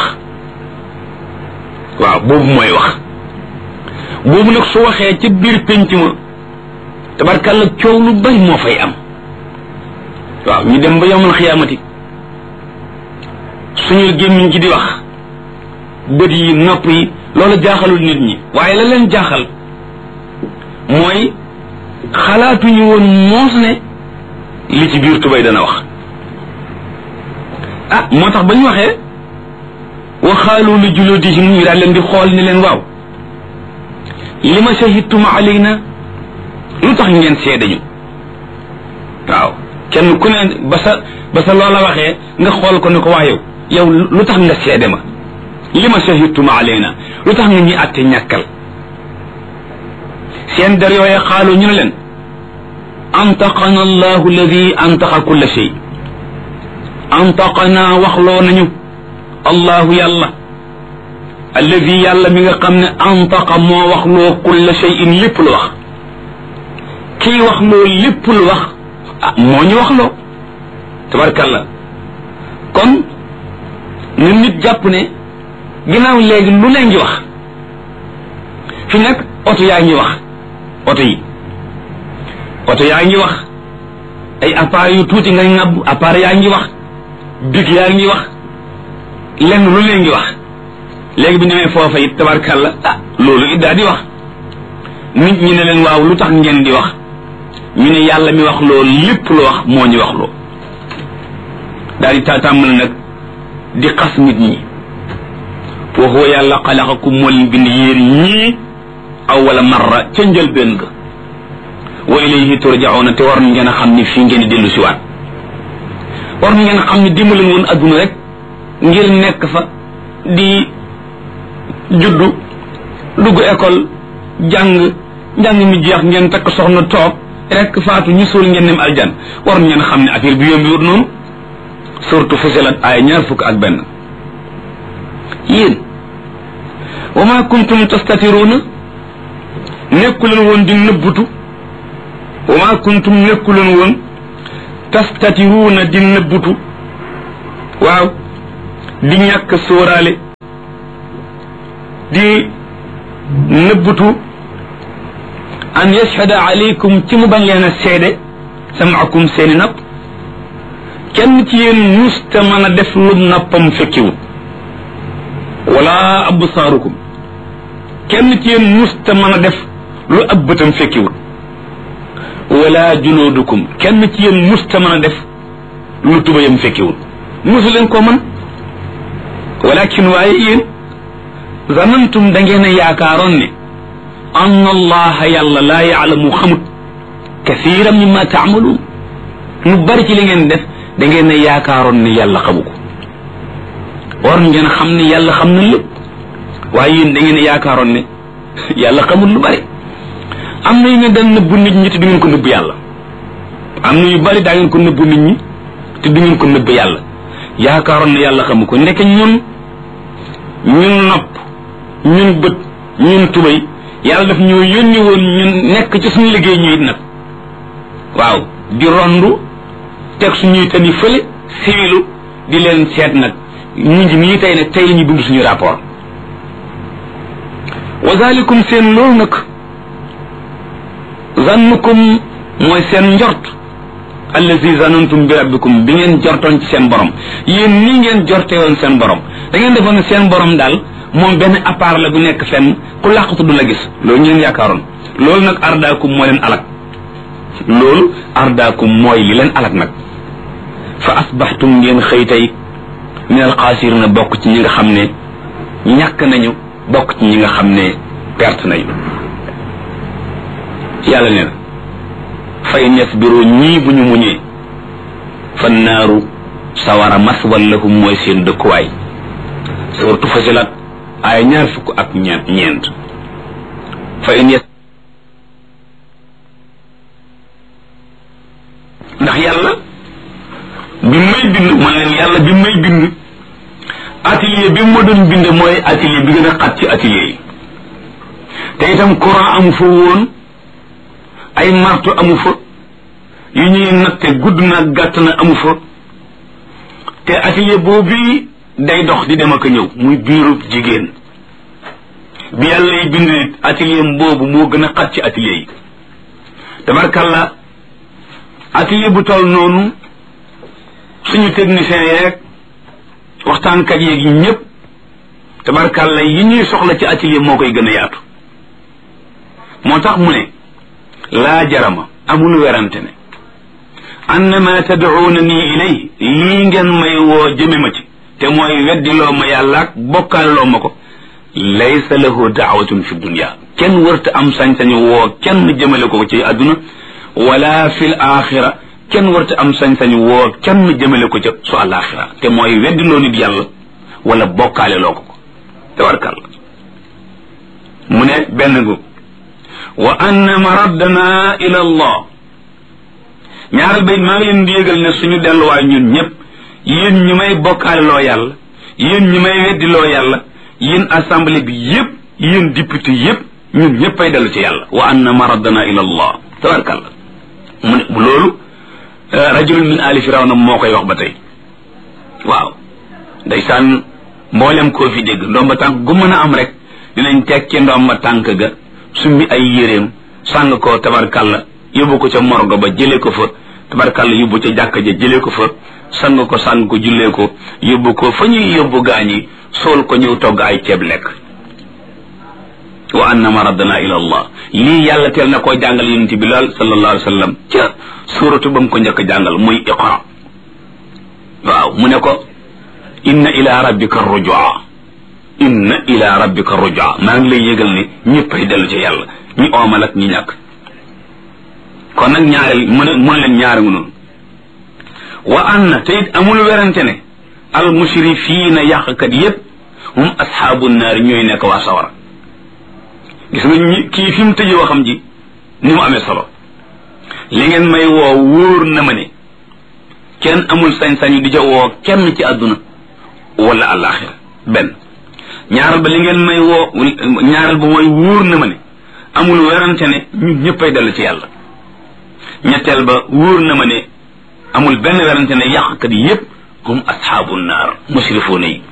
waaw boobu mooy wax boobu nag su waxee ci biir pénc ma tabarkàlla coow lu bari moo fay am waaw ñu dem ba yawmal xiyaamati suñu gémmiñ ci di wax bët yi nopp yi loolu jaaxalul nit ñi waaye la leen jaaxal mooy xalaatuñu woon moos ne li ci biir tubay dana wax moo tax ba ñu waxee wa xaalu li juludihim ñu daal leen di xool ni leen waaw li ma shahidtum alayna lu tax ngeen seede ñu waaw kenn ku ne ba sa loola waxee nga xool ko ne ko waa yow lu tax nga seede ma li ma shahidtum alayna lu tax nga ñuy àtte ñàkkal seen der yooye xaalu ñu ne leen antaqana allahu alladi antaqa kulla shay antaqana waxloo nañu allahu yàlla alladi yàlla mi nga xam ne antaqa moo waxloo kulla shayin lépp lu wax kii waxloo lépp lu wax moo ñu waxloo tabarkàlla kon na nit jàpp ne ginnaaw léegi lu ne ngi wax fi nekk oto yaa ngi wax oto yaa ngi wax ay appareils yu tuuti ngay ŋàbb appareil yaa ngi wax big yaa ngi wax lenn lu ne ngi wax léegi bi ñëwee foofa it tabarkàlla loolu it daa di wax nit ñi ne leen waaw lu tax ngeen di wax ñu ne yàlla mi wax loolu lépp lu wax moo ñu wax loo daal di tàmbali nag di xas nit ñi wa huwa yàlla xalaqakum moo leen bind yéen ñii awwala marra ca njëlbéen ga wa ilayhi turjauna te war ngeen a xam ni fii ngeen di dellu si waat war ngeen a xam ni dimbali woon adduna rek ngir nekk fa di juddu dugg école njàng mi jeex ngeen takk soxna toog rek faatu ñu suul ngeen dem aljan war ngeen a xam ne affaire bi yombi wut noonu surtout Fussilat ay 21 yéen wa ma kuntum tastatiruna nekkuleen woon di nëbbutu wa ma kuntum nekkuleen woon tastatiruuna di nëbbutu waaw di ñàkk sóoraale di nëbbutu an yashhada alaykum ci mu bañ leen a seede samaakum seeni nopp kenn ci yéen musta mën a def lu noppam fekkiwut wala absaarukum kenn ci yéen musta mën a def lu ab bëtam fekkiwut wala junuudukum kenn ci yéen musta mën a def lu tubayam fekkiwut musu leen ko mën walakin waaye yéen zanantum da ngeen a yaakaaroon ne anna allaha yàlla laa yaalamu xamut kathiran mimma taamaluun lu bari ci li ngeen def da ngeen a yaakaaroon ne yàlla xamu ko war ngeen xam ne yàlla xam na lépp waaye yéen da ngeen a yaakaaroon ne yàlla xamul lu bari am na yu ngeen daan nëbbu nit ñi te du ngeen ko nëbb yàlla am na yu bari daa ngeen ko nëbbu nit ñi te du ngeen ko nëbb yàlla yaakaaroon ne yàlla xamu ko ndeke ñun nopp ñun bët ñun tubay yàlla daf ñoo yónni woon ñun nekk ci suñu liggéey ñu it nag waaw di rondu teg suñuy tani fële siwilu di leen seet nag ñu ngi nii tey nag tey la ñuy bind suñu rapport wa zalikum seen loolu nag zannukum mooy seen njort allazi zanantum bi rabbikum bi ngeen jortoon ci seen borom yéen nii ngeen jorte woon seen borom da ngeen defoon ne seen borom daal moom benn appareil la bu nekk fenn ku làqatu du la gis loolu ngeen yaakaaroon loolu nag ardaakum moo leen alak loolu ardaakum mooy li leen alak nag fa asbaxtum ngeen xëy tey min alxaasirina bokk ci ñi nga xam ne ñàkk nañu bokk ci ñi nga xam ne perte nañu yàlla nee na fa in yasbiru ñii bu ñu muñee fa naaru sawara maswal lahum mooy seen dëkkuwaay surtout Fussilat ay 20 fa in yas ndax yàlla bi may bind man leen yàlla bi may bind atelier bi ma doon bind mooy atelier bi gën a xat ci atelier yi te itam courant amu fa woon ay marto amu fa yu ñuy natte gudd na gàtt na amu fa te atelier boobu day dox di dem ak a ñëw muy biiru jigéen bi yàlla yi bind atelier boobu moo gën a xat ci atelier yi tabarkalla atelier bu toll noonu suñu technicien yeeg waxtaankat yeeg yi ñëpp tabarkalla yi ñuy soxla ci atelier moo koy gën a yaatu moo tax mu ne laa jarama amul werante ne annama tad'uuna nii ilay lii ngeen may woo jëme ma ci te mooy weddiloo ma yàlla ak bokkaaloo ma ko laysa lahu daawatun fi dunya kenn wërta am sañ-sañu woo kenn jëmale ko ci àdduna wala fil axira kenn wërta am sañ-sañu woo kenn jëmale ko ca su alaxira te mooy weddiloo nit yàlla wala bokkaale loo ko tabarkal mu ne benn gu wa anna maraddana ila allah ñaaral bayit maa ngi leen di yëgal ne suñu delluwaay ñun ñëpp yéen ñu may bokkaale loo yàlla yéen ñu may weddi loo yàlla yéen assemblée bi yëpp yéen député yëpp ñun ñëpp ay dellu ci yàlla wa anna maraddana ila allah tabarkalla mu ne loolu rajulun min ali firawna moo koy wax ba tey waaw ndeysaan mboolem koo fi dégg ndomba tànk gu mën a am rek dinañ teg ci ndomba tànk ga summi ay yéreem sàng ko tabarkalla yóbbu ko ca morgo ba jëlee ko fa tabarkalla yóbbu ca jàkka ja jëlee ko fa sang ko jullee ko yóbbu ko fa ñuy yóbbu gaañi sool ko ñëw togg ay ceeb lekk wa anna maraddana ila allah lii yàlla teel na koo jàngal yonent bi lool sallallahu alayhi wa sallam ca suuratu ba mu ko njëkk jàngal muy iqra waaw mu ne ko inna ila rabbika rujua inna ila rabbika rujua maa ngi lay yëgal ne ñëppay dellu ci yàlla ñi oomal ak ñi ñàkk kon nag ñaareel mu ne leen ñaari ngu noonu wa anna te it amul werante ne al musrifiina yàqkat yépp hum asxaabu naar ñooy nekk waa sawara gis nga kii fi mu tëjee waxam ji ni mu amee solo li ngeen may woo wóor na ma ne kenn amul sañ-sañu di ca woo kenn ci àdduna wala àllaaxira benn ñaaral ba li ngeen may woo ñaaral ba mooy wóor na ma ne amul werante ne ñun ñëppay dellu ci yàlla ñetteel ba wóor na ma ne amul benn werante ne yàqkat yi yépp hum asxaabu naar musrifoona yi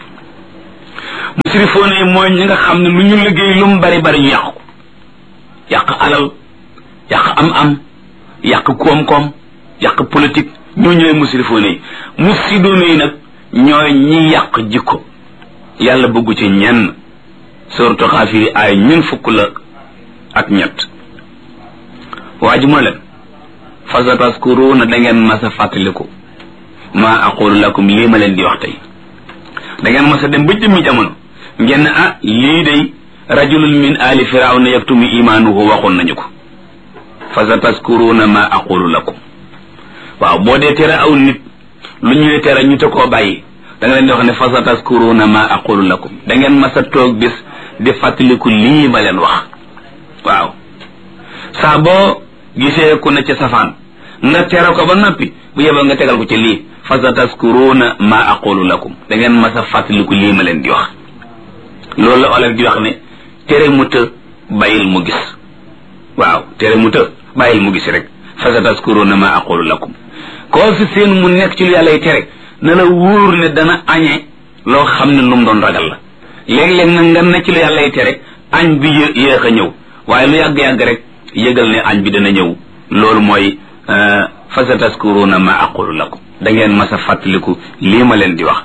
mooy ñi nga xam ne lu ñu liggéey lu mu bari bari ñu yàq ko yàq alal yàq am yàq koom-koom yàq politique ñoo ñooy musrifoona yi mufsidoona yi nag ñooy ñi yàq jikko yàlla bëggu ci ñenn suratu xaafiri ay ñun fukk la ak ñett waa ji moo leen fasataskuruuna da ngeen mas a fàttaliku maa aqulu lakum lii ma leen di wax tey da ngeen mas a dem ba jëmmi jamono ngeen lii day rajulun min ali firawna yaktumu imaanuhu waxoon nañu ko fasataskuruuna maa aqulu lakum waaw boo dee tere aw nit lu ñuy tere ñu te koo bàyyi da nga leen di wax ne fasataskuruuna maa aqulu lakum da ngeen mas a toog bis di fàttaliku lii ma leen wax waaw saa boo gisee ku ne ca safaan nga tere ko ba noppi bu yebal nga tegal ko ci lii fasataskuruuna maa aqulu lakum da ngeen mas a fàttaliku lii ma leen di wax loolu la olof di wax ne tere mu të bàyyil mu gis waaw tere mu të bàyyil mu gis rek fasataskuruuna maa aqulu lakum koo fi seen mu nekk ci lu yàlla tere na la wóor ne dana añe loo xam ne lu mu doon ragal la léeg-léeg nag nga ne ci lu yàlla tere añ bi yéex a ñëw waaye lu yàgg-yàgg rek yëgal ne añ bi dana ñëw loolu mooy fasataskuruuna ma aqulu lakum da ngeen mas a fàttaliku lii ma leen di wax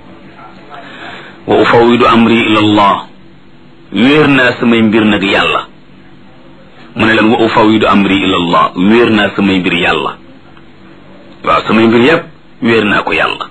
wa ufawidu amri ila allah wéer naa samay mbir nag yàlla mu ne leen wa ufawidu amri ila allah wéer naa samay mbir yàlla waaw samay mbir yépp wéer naa ko yàlla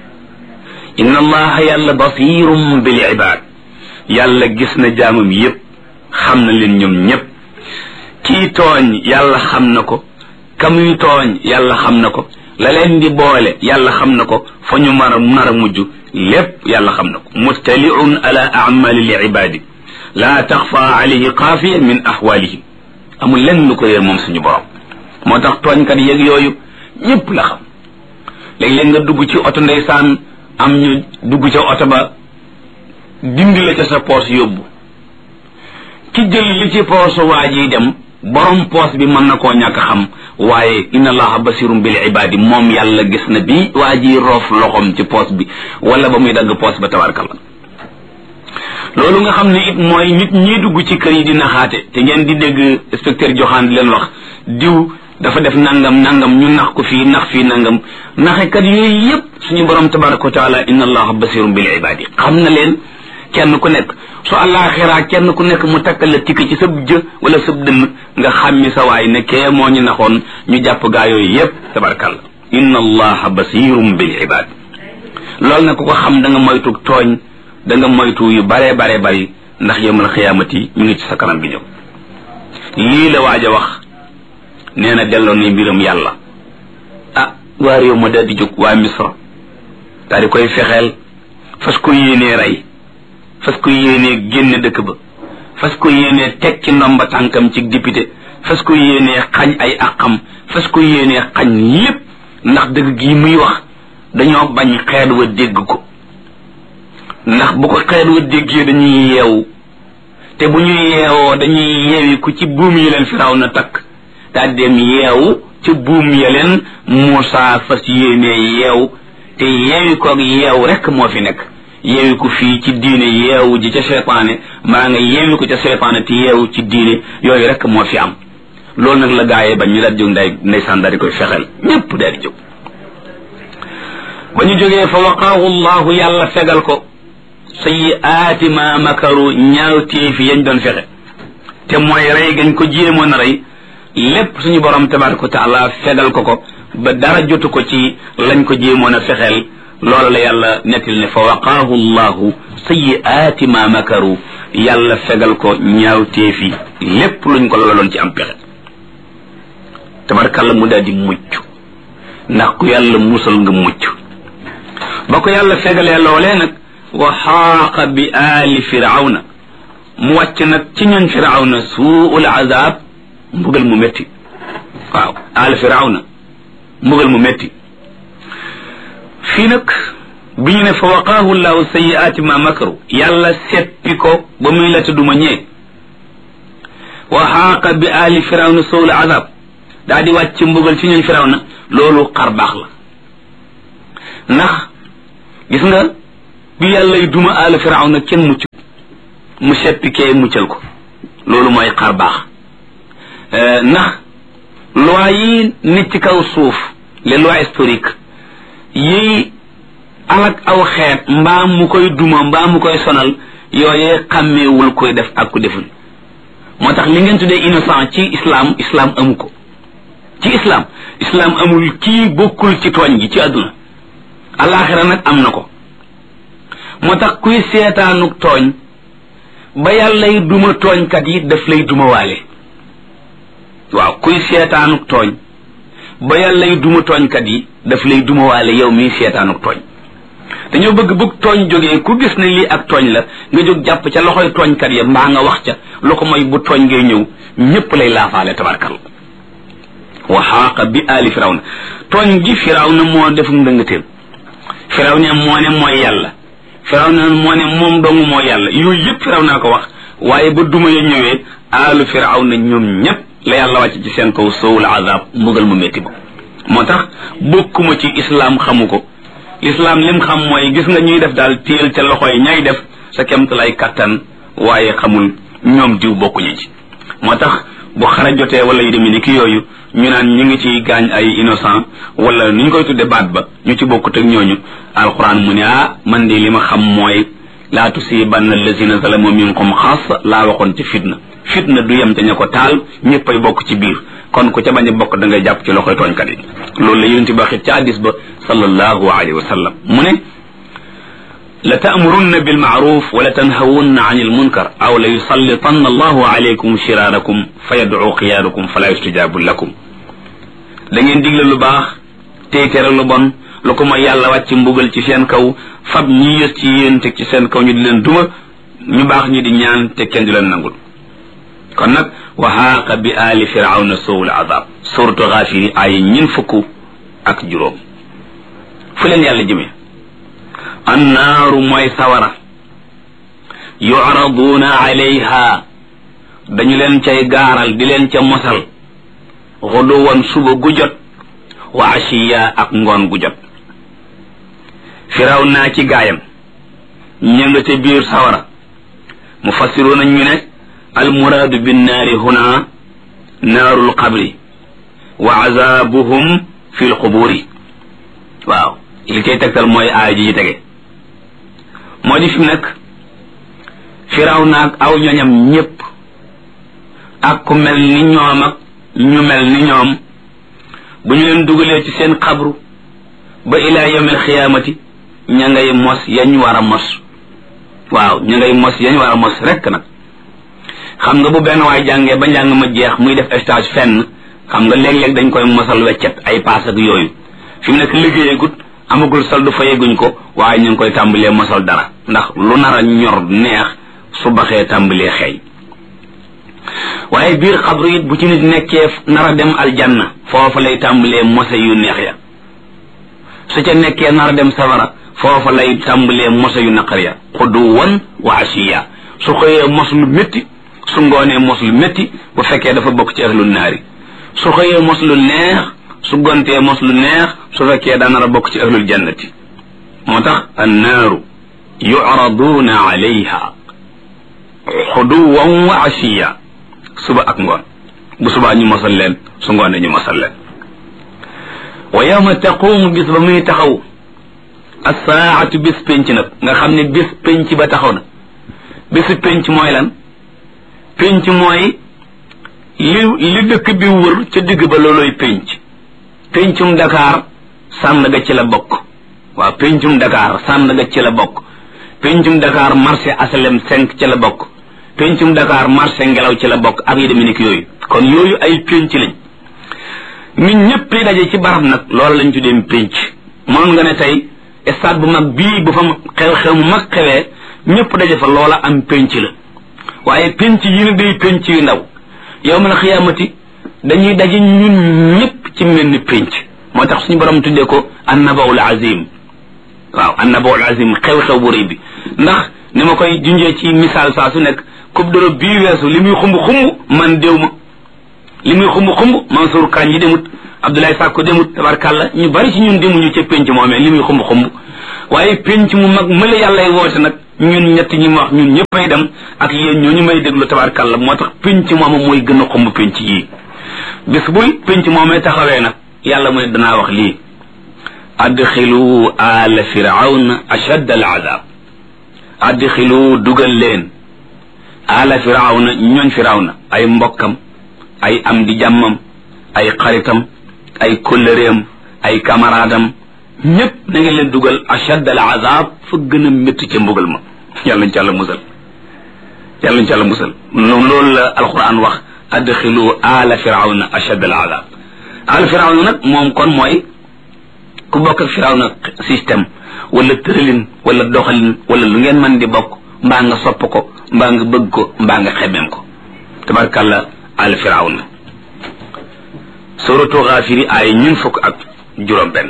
inna allaha yàlla basirum bil ibad yàlla gis na jaamam yépp xam na leen ñoom ñépp kii tooñ yàlla xam na ko kamuy tooñ yàlla xam na ko la leen di boole yàlla xam na ko fa ñu nar a mujj lépp yàlla xam na ko mustaliun ala amali li ibadi la taxfa alayhi xaafiya min ahwalihim amul lenn lu ko réer moom suñu borom moo tax tooñkat yeeg yooyu ñépp la xam léeg-léeg nga dugg ci oto ndeysaan am ñu dugg ca oto ba dindi la ca sa poos yóbbu ki jël li ci poosu waa ji dem borom poos bi mën na koo ñàkk xam waaye inna allaha basirum bil ibadi moom yàlla gis na bi waa ji roof loxom ci poos bi wala ba muy dagg poos ba tabarkalla loolu nga xam ne it mooy nit ñi dugg ci kër yi di naxaate te ngeen di dégg inspecteur joxaan di leen wax diw dafa def nangam ñu nax ko fii nax fii nangam naxekat yooyu yépp suñu borom tabaraka wa taala inna allaha basirum bil ibadi xam na leen kenn ku nekk su àllaaxiraa kenn ku nekk mu takkal la tikk ci sab jë wala sab dënn nga xàmmi sa waay ne kee moo ñu naxoon ñu jàpp gaa yooyu yépp tabarakalla inna allaha basirum bil ibad loolu nag ku ko xam da nga moytu tooñ da nga moytu yu bare bari ndax yawmal xiyaamati ñu ngi ci sa kanam bi ñëw lii la waaj a wax nee na delloo ni mbiram yàlla waa réew ma daal di jóg waa misra daal di koy fexeel fas ko yéenee rey fas ko yéenee génne dëkk ba fas ko yéenee teg ci ndomba tànkam ci député fas ko yéenee xañ ay àqam fas ko yéenee xañ lépp ndax dëgg gi muy wax dañoo bañ xeet wa dégg ko ndax bu ko xeet wa déggee dañuy yeewu te bu ñuy yeewoo dañuy yeewi ku ci buum yi leen firaw na takk daa dem yeewu ci buum ya leen Muusaa fas yéenee yeew te yeewi koog yeew rek moo fi nekk yeewi ko fii ci diine yeewu ji ca seytaane maa nga yeewi ko ca seytaane te yeewu ci diine yooyu rek moo fi am loolu nag la gaayee bañ ñu daal jóg ndeysaan daal di koy fexeel ñépp daal di jóg ba ñu jógee fa waqaahu llahu yàlla fegal ko sayyi'aati ma makaru ñaawteefi yañ doon fexe te mooy rey gañ ko jéemoon a rey lépp suñu borom tabaraka wa taala fegal ko ba dara jotu ko ci lañ ko jéemoon a fexeel loolu la yàlla nettil ne fa waqaahu llahu sayyi'aati ma makaru yàlla fegal ko ñaawteefi lépp luñ ko loloon ci am pexe tabarakalla mu daal di mucc ndax ku yàlla musal nga mucc ba ko yàlla fegalee loolee nag wa xaaqa bi aali firawna mu wàcc nag ci ñoon firawna suul azab mbugal mu métti waaw aali firawna mbugal mu métti fii nag bi ñu ne fa waqaahu llahu sayyi'aati ma makaru yàlla seppi ko ba muy la tudduma ñee wa xaaqa bi aali firawna suul azab daa di wàcc mbugal ci ñoon firawna loolu xar baax la ndax gis nga bi yàllay duma aala firawna kenn mucc mu seppi kee muccal ko loolu mooy xar baax ndax loi yi nit ci kaw suuf les lois historiques yi alak aw xeet mbaa mu koy duma mbaa mu koy sonal yooyee xàmmeewul koy def ak ku deful moo tax li ngeen tuddee innocent ci islam amu ko ci islam amul kii bokkul ci tooñ gi ci àdduna alaxira nag am na ko moo tax kuy seetaanuk tooñ ba yàllay duma tooñkat yi daf lay duma waale waaw kuy seetaanuk tooñ ba yàllay duma tooñkat yi daf lay duma waale yow miy seetaanuk tooñ dañoo bëgg tooñ jógee ku gis ne lii ak tooñ la nga jóg jàpp ca loxoy tooñkat ya mbaa nga wax ca lu ko mooy bu tooñ ngay ñëw ñépp lay laafaale tabarkal wa xaaqa bi aali firawna tooñ gi firawna moo def ndëngateem firawna moo ne mooy yàlla firawna moo ne moom dong moo yàlla yooyu yëpp firawna ko wax waaye ba duma ya ñëwee aalu firawna ñoom ñépp la yàlla wàcc ci seen kaw sowul azab mbugal mu métti ba moo tax bokkuma ci islam xamu ko islam lim xam mooy gis nga ñuy def daal téel ca loxo yi ñay def sa kemtalay kattan waaye xamul ñoom diw bokkuñu ci moo tax bu xara jotee wala yu demee ni ki yooyu ñu naan ñu ngi ci gaañ ay innocent wala ni ñu koy tudde baat ba ñu ci bokkut ak ñooñu alquran mu ne man de li ma xam mooy laa tusibanna allazina zalamu minkum xaas laa waxoon ci fitna du yem te ña ko taal ñëppay bokk ci biir kon ku ca bañ a bokk da ngay jàpp ci loxoy tooñkat yi loolu la yonent bi waxit ca hadis ba sallallahu alayhi wa sallam mu ne la ta'murunna bil ma'ruf wa la tanhawunna 'anil munkar aw la yusallitanna Allahu alaykum shirarakum fayad'u qiyaadakum fala yustajabu lakum da ngeen digle lu baax tey tere lu bon lu ko mooy yàlla wàcc mbugal ci seen kaw fab ñi yës ci yéen teg ci seen kaw ñu di leen duma ñu baax ñi di ñaan te kenn du leen nangul kon nag wa haaqa bi aali firawna sowul azab suratu Gaafiri ay ñin fukk ak juróom fu leen yàlla jëmee annaaru mooy sawara yu'raduuna alayha dañu leen cay gaaral di leen ca mosal xuduwan suba gu jot wa ashiya ak ngoon gu jot firawna ci gaayam ña nga ca biir sawara mufassiruuna ñu ne almuraadu binnaari huna naarul qabri wa azabuhum fi lquburi waaw li koy tegtal mooy aaya ji tege moo di fi mu nekk firawna ak aw ñoñam ñépp ak ku mel ni ñoom ak ñu mel ni ñoom bu ñu leen dugalee ci seen xabru ba ilaa yawmil xiyaamati ña ngay mos yañ war a mos waaw ña ngay mos yañ war a mos rekk nag xam nga bu benn waay jàngee ba njàng ma jeex muy def stage fenn xam nga léeg-léeg dañ koy mosal weccet ay paas ak yooyu fi mu nekk liggéeyagut amagul soldu fayeguñ ko waaye ñu ngi koy tàmbalee mosal dara ndax lu nar a ñor neex su baxee tàmbalee xeeñ waaye biir xabru it bu ci nit nekkee nar a dem aljanna foofa lay tàmbalee mose yu neex ya su ca nekkee nar a dem safara foofa lay tàmbalee mose yu naqar ya xuduwan wa ashiya su xëyee mos lu métti su ngoonee mos lu métti bu fekkee dafa bokk ci ahlu naari su xëyee mos lu neex su gontee mos lu neex su fekkee daa nar a bokk ci ahlul jannati moo tax annaaru yu'raduuna alayha xuduwan wa ashiya suba ak ngoon bu subaa ñu mosal leen su ngoonee ñu mosal leen wa yawma taqumu bis ba muy taxaw as-saa'atu bis penc nag nga xam ne bis penc ba taxaw na bisu penc mooy lan penc mooy li dëkk bi wër ca digg ba looloy pencum Dakar Sandaga ci la bokk waaw pencum Dakar Sandaga ci la bokk pencum Dakar marché asalem 5 ci la bokk pencum Dakar marché ngelaw ci la bokk ak yi demee ni yooyu kon yooyu ay penc lañ nit ñëpp yi daje ci barab nag loolu lañ tuddee penc mënoon nga ne tey stade bu mag bii bu fa xew-xew mu mag xewee ñëpp daje fa loola am penc la waaye penc yi ne day penc yu ndaw yawmal xiyaamati dañuy daje ñun ñëpp ci mel ni penc moo tax suñu borom tuddee ko annabaul azim waaw annabaul azim xew-xew bu rëy bi ndax ni ma koy junjee ci misaal saa su nekk coupe d'Europe bii weesu li muy xumb man déw ma li muy xumb Mansour Kane yi demut Abdoulaye Sakko demut tabarkàlla ñu bari ci ñun demuñu ca penc moomee li muy xumb waaye penc mu mag mëla yàllay woote nag ñun ñett ñi ma wax ñun ñëppay dem ak yéen ñooñu may déglu tabarkàlla moo tax penc mooma mooy gën a xumb penc yii bis buy penc moomee taxawee nag yàlla mu ne danaa wax lii adxilu ala firawna ashadda al azab adxilu dugal leen ala firawna ñooñ firawna ay mbokkam ay am di jàmmam ay xaritam ay kóllëreem ay camaraadam ñépp na ngeen leen dugal ashadda al azab fa gën a métti ca mbugal ma yàlla nañ ci àlla musal yàlla nañ ci àlla musal loolu la alquran wax adxilu ala firawna ashadda al azab ala firawna nag moom kon mooy ku bokk ak firawna système wala tëralin wala doxalin wala lu ngeen mën di bokk mbaa nga sopp ko mbaa nga bëgg ko mbaa nga xemem ko tabarkàlla al firawna suratu Gaafiri ay ñun fukk ak juróom benn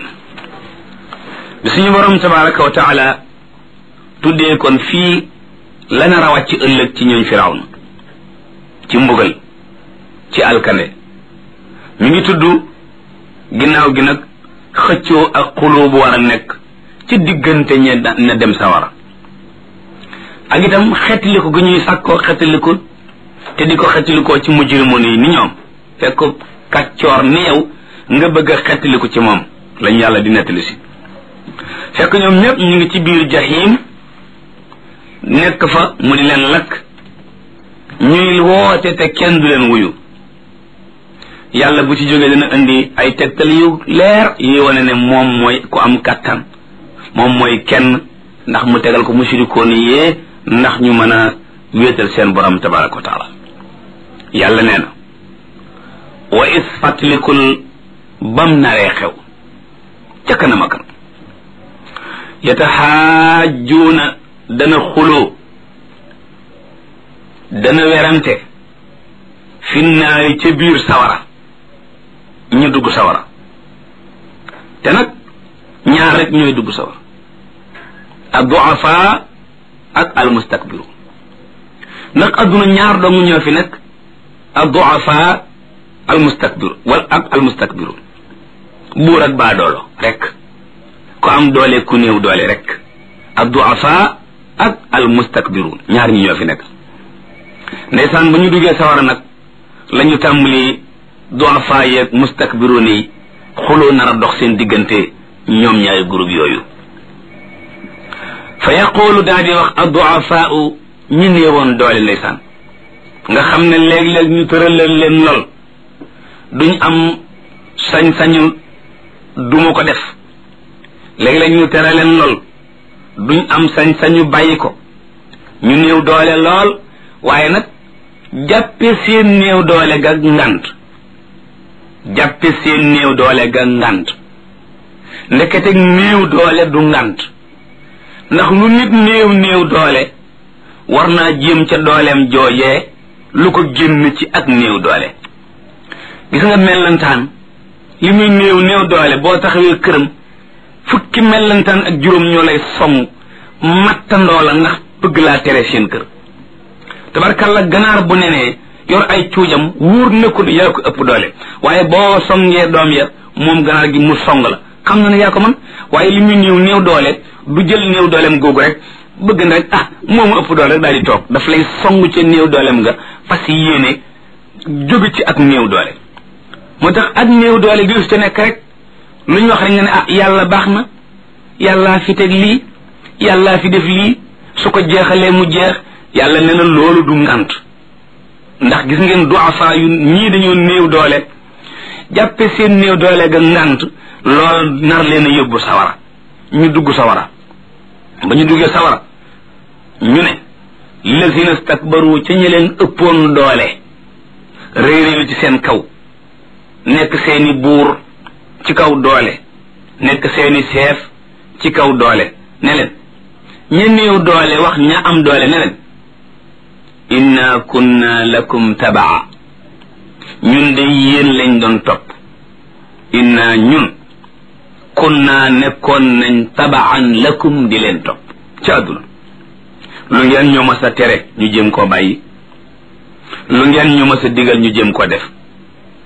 bi suñu borom tabaraka wa taala tuddee kon fii la nar a wàcc ëllëg ci ñooñ firawna ci mbugal ci alkande mi ngi tudd ginnaaw gi nag xëccoo ak xuloo bu war a nekk ci diggante ñe na dem sawara ak itam xettaliku gu ñuy sàkkoo xettaliku te di ko xettalikoo ci mujrimoon yi ni ñoom fekk kàccoor ni yow nga bëgg a xettaliku ci moom lañ yàlla di nettali si fekk ñoom ñëpp ñu ngi ci biir jahim nekk fa mu di leen lakk ñuy woote te kenn du leen wuyu yàlla bu ci jógee dana indi ay tegtal yu leer yi wane ne moom mooy ku am kàttan moom mooy kenn ndax mu tegal ko mushrikoon yee ndax ñu mën a wéetal seen borom tabaraka wa taala yàlla nee na wa is fàttalikul bam naree xew ca kanam a kan yataxaajuuna dana xuloo dana werante finnaari ca biir sawara ñu dugg sawara te nag ñaar rek ñooy dugg sawara ad-du'afa ak al-mustakbiru ndax adduna ñaar dong ñoo fi nekk ad-du'afa al-mustakbiru ak al-mustakbiru buur ak baadoolo rek ku am doole ku néew doole rek ad-du'afa ak al-mustakbiru ñaar ñi ñoo fi nekk ndeysaan ba ñu duggee sawara nag la ñu tàmbali du'afa yeeg mustakbiruun yi xuloo nar a dox seen diggante ñoom ñaari groupe yooyu fa yaqulu daa di wax ad-du'afaa'u ñi néewoon doole ndeysaan nga xam ne léeg-léeg ñu tëralal leen lool duñ am sañ-sañu duma ko def léeg-léeg ñu tere leen lool duñ am sañ-sañu bàyyi ko ñu néew doole lool waaye nag jàppe seen néew doole ga ngant jàppe seen néew doole ga ngant ndekete néew doole du ngant ndax lu nit néew doole war naa jéem ca dooleem joojee lu ko génn ci ak néew doole gis nga mellantaan li muy néew doole boo taxawee këram fukki mellantaan ak juróom ñoo lay song mattandoo la ndax bëgg laa tere seen kër tabarkalla ganaar bu nenee yor ay cuujam wóor na ko yaa ko ëpp doole waaye boo songee doom ya moom ganaar gi mu song la xam na ne yaa ko man waaye li muy néew doole du jël néew dooleem googu rek bëgg na rek moomu ëpp doole rek daal di toog daf lay song ca néew dooleem nga fas yéene jóge ci ak néew doole moo tax ak néew doole gi ca nekk rek lu ñu wax rek nga ne yàlla baax na yàllaa fi teg lii yàllaa fi def lii su ko jeexalee mu jeex yàlla nee na loolu du ngant ndax gis ngeen du'afa yu ñii dañoo néew doole jàppe seen néew doole ga ngant loolu nar leen a yóbbu sawara ñu dugg sawara ba ñu duggee sawara ñu ne lazina stakbaru ca ñi leen ëppoon doole réeréelu ci seen kaw nekk seeni buur ci kaw doole nekk seeni chef ci kaw doole ne leen ña néew doole wax ña am doole ne leen inna kunna lakum tabaa ñun de yéen lañ doon topp inna ñun kunna nekkoon nañ tabaan lakum di leen topp ci àdduna lu ngeen ñu mas a tere ñu jéem koo bàyyi lu ngeen ñu mas a digal ñu jéem koo def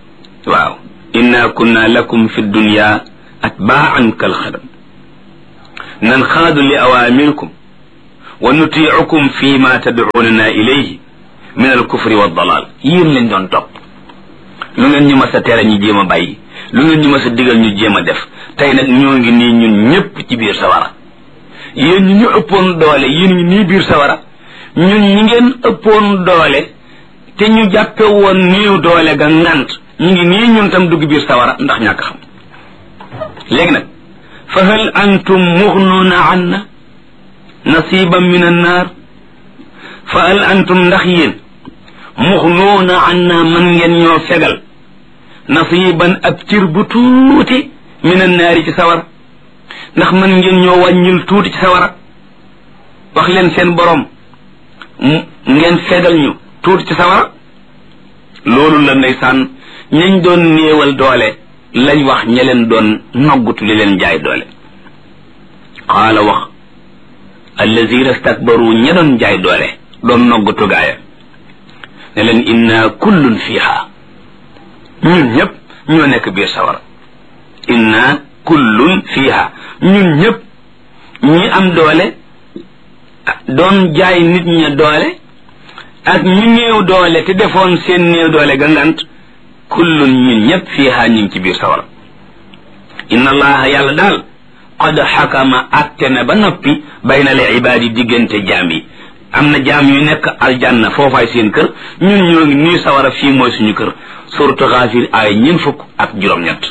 waaw inna kunna lakum fi dunya atba'an kal khadam nanxaadu li awamirikum wa nutiicukum fi ma tad'unana ilayhi min al kufri wa dalal yéen lañ doon topp lu ngeen ñu mas a tere ñu jéem a bàyyi lu ngeen ñu mas a digal ñu jéem a def tey nag ñoo ngi nii ñun ñëpp ci biir sawara yéen ñi ñu ëppoon doole yéen ngi nii biir sawara ñun ñi ngeen ëppoon doole te ñu jàppe woon néew doole ga ngant ñu ngi nii ñun tam dugg biir sawara ndax ñàkk xam léegi nag fa hal antum mughnuuna anna nasiban min annaar fa hal antum ndax yéen mughnuuna anna man ngeen ñoo fegal nasiban ab cir bu tuuti min annaari ci sawara ndax man ngeen ñoo wàññil tuuti ci sawara wax leen seen borom ngeen fegal ñu tuuti ci sawara loolu la ndeysaan ñañ doon néewal doole lañ wax ña leen doon noggutu li leen jaay doole qaala wax allazina stakbaru ña doon jaay doole doon noggutu gaaya ne leen inna kullun fiha ñun ñëpp ñoo nekk biir sawara inna kullun fiha ñun ñëpp ñi am doole doon jaay nit ña doole ak ñi néew doole te defoon seen néew doole gangant kullun ñun ñëpp fiha ñu ngi ci biir sawara inna allaha yàlla daal qad xakama atte na ba noppi bayna al ibaadi diggante jaam yi am na jaam yu nekk aljanna foofaay seen kër ñun ñoo ngi nii sawara fii mooy suñu kër suratu Gaafir ay 26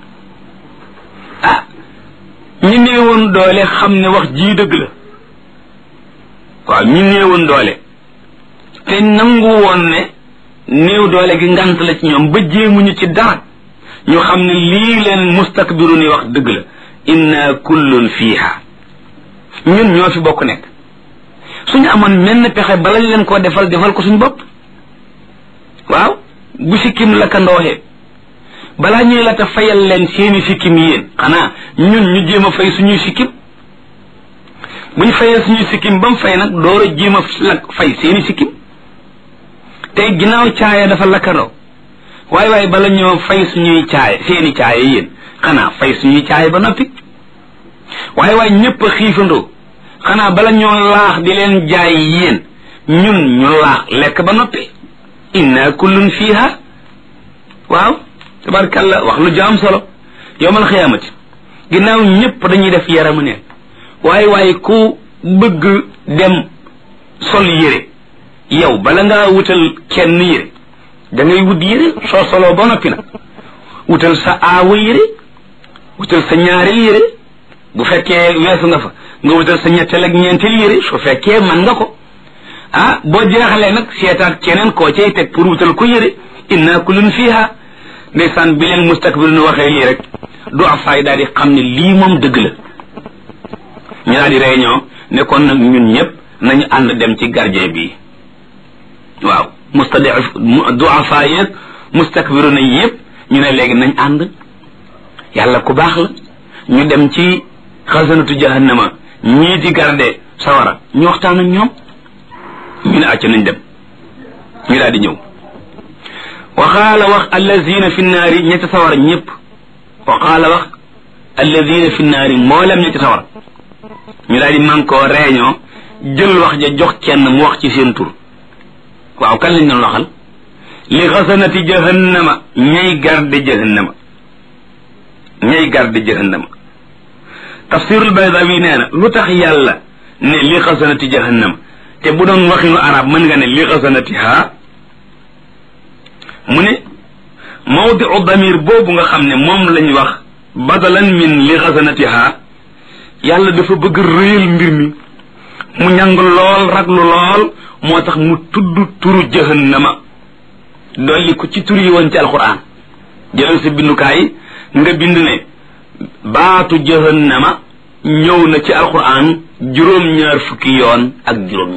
ñi néewoon doole xam ne wax jii dëgg la waaw ñi néewoon doole te nangu woon ne néew doole gi ngant la ci ñoom ba jéemuñu ci dara ñu xam ne lii leen mustakbiru ni wax dëgg la inna kullun fiha ñun ñoo fi bokk nekk suñu amoon menn pexe balañ leen koo defal ko suñu bopp waaw bu sikkim la ka ndooxee balaa ñuy la ta fayal leen seeni sikkim yéen xanaa ñun ñu jéem a fay suñuy sikkim bu ñu fayee suñuy sikkim ba mu fay nag door a jéem a fay seeni sikkim tey ginnaaw caaya dafa lakkandoo waaye bala ñoo fay suñuy caaya seeni caaya yéen xanaa fay suñuy caaya ba noppi waaye ñëpp a xiifandoo xanaa bala ñoo laax di leen jaay yéen ñun ñu laax lekk ba noppi inna kullun fiha waaw tabarkalla wax lu jaam solo yowmal xiyaamati ginnaaw ñëpp dañuy def yaramu neen waaye ku bëgg dem sol yére yow bala ngaa wutal kenn yére da ngay wut yére soo soloo ba noppi nag wutal sa aawa yére wutal sa ñaareel yére bu fekkee weesu nga fa nga wutal sa ñetteel ak ñeenteel yére su fekkee man nga ko boo jeexalee nag seetaat keneen koo cay teg pour wutal ko yére inna kullun fiha ndeysaan bi leen mustakbir nu waxee lii rek du afaay daal di xam ne lii moom dëgg la ñu daal di réunion ne kon nag ñun ñëpp nañu ànd dem ci gardien bi waaw du afaay yeeg mustakbiru na yëpp ñu ne léegi nañ ànd yàlla ku baax la ñu dem ci xasanatu jahannama ñii di garde sawara ñu waxtaan ak ñoom ñu ne acca nañ dem ñu daal di ñëw waxaala wax allazina fi naari ñetti sawara ñëpp waxaala wax allazina fi naari mboolem ñetti sawara ñu daal di mànkoo réunion jël wax ja jox kenn mu wax ci seen tur waaw kan lañ doon waxal li xasanati jahannama ñay garde jahannama tafsirul baydawi nee na lu tax yàlla ne li xasanati jahannama te bu doon waxinu arab mën nga ne li xasanatiha mu ne mawdiu damir boobu nga xam ne moom lañ wax badalan min li xasanatiha yàlla dafa bëgg réyal mbir mi mu ñàng lool raglu lool moo tax mu tudd turu jahannama dolli ko ci tur yi woon ci alquran jëlal sa bindukaay nga bind ne baatu jahannama ñëw na ci alquran juróom-ñaar fukki yoon ak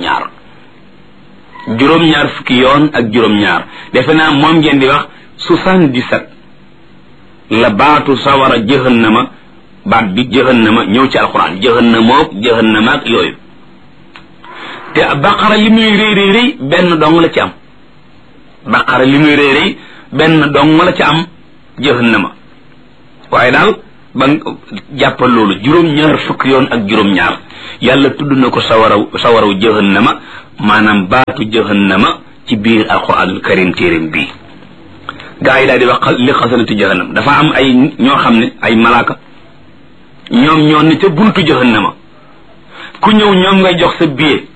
juróom-ñaar defe naa moom ngeen di wax 77 la baatu sawara jahannama baat bi jahannama ñëw ci alquran jahannama ak yooyu te baqara li muy rëy benn dong la ci am jahannama waaye daal ba jàppal loolu juróom-ñaar fukk yoon ak juróom-ñaar yàlla tudd na ko sawaraw jahannama maanaam baatu jahannama ci biir alquranul karim téeréem bii gaa yi daal di wax li xasanati jahannam dafa am ay ñoo xam ne ay malaaka ñoom ñoo ne ca buntu jahannama ku ñëw ñoom ngay jox sa billet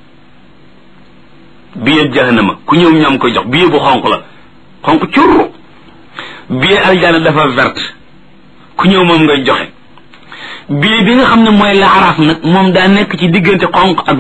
jahannama ku ñëw ñoom koy jox billet bu xonq la xonq curru billet aljana dafa verte ku ñëw moom ngay joxe billet bi nga xam ne mooy laaraaf nag moom daa nekk ci diggante xonq ak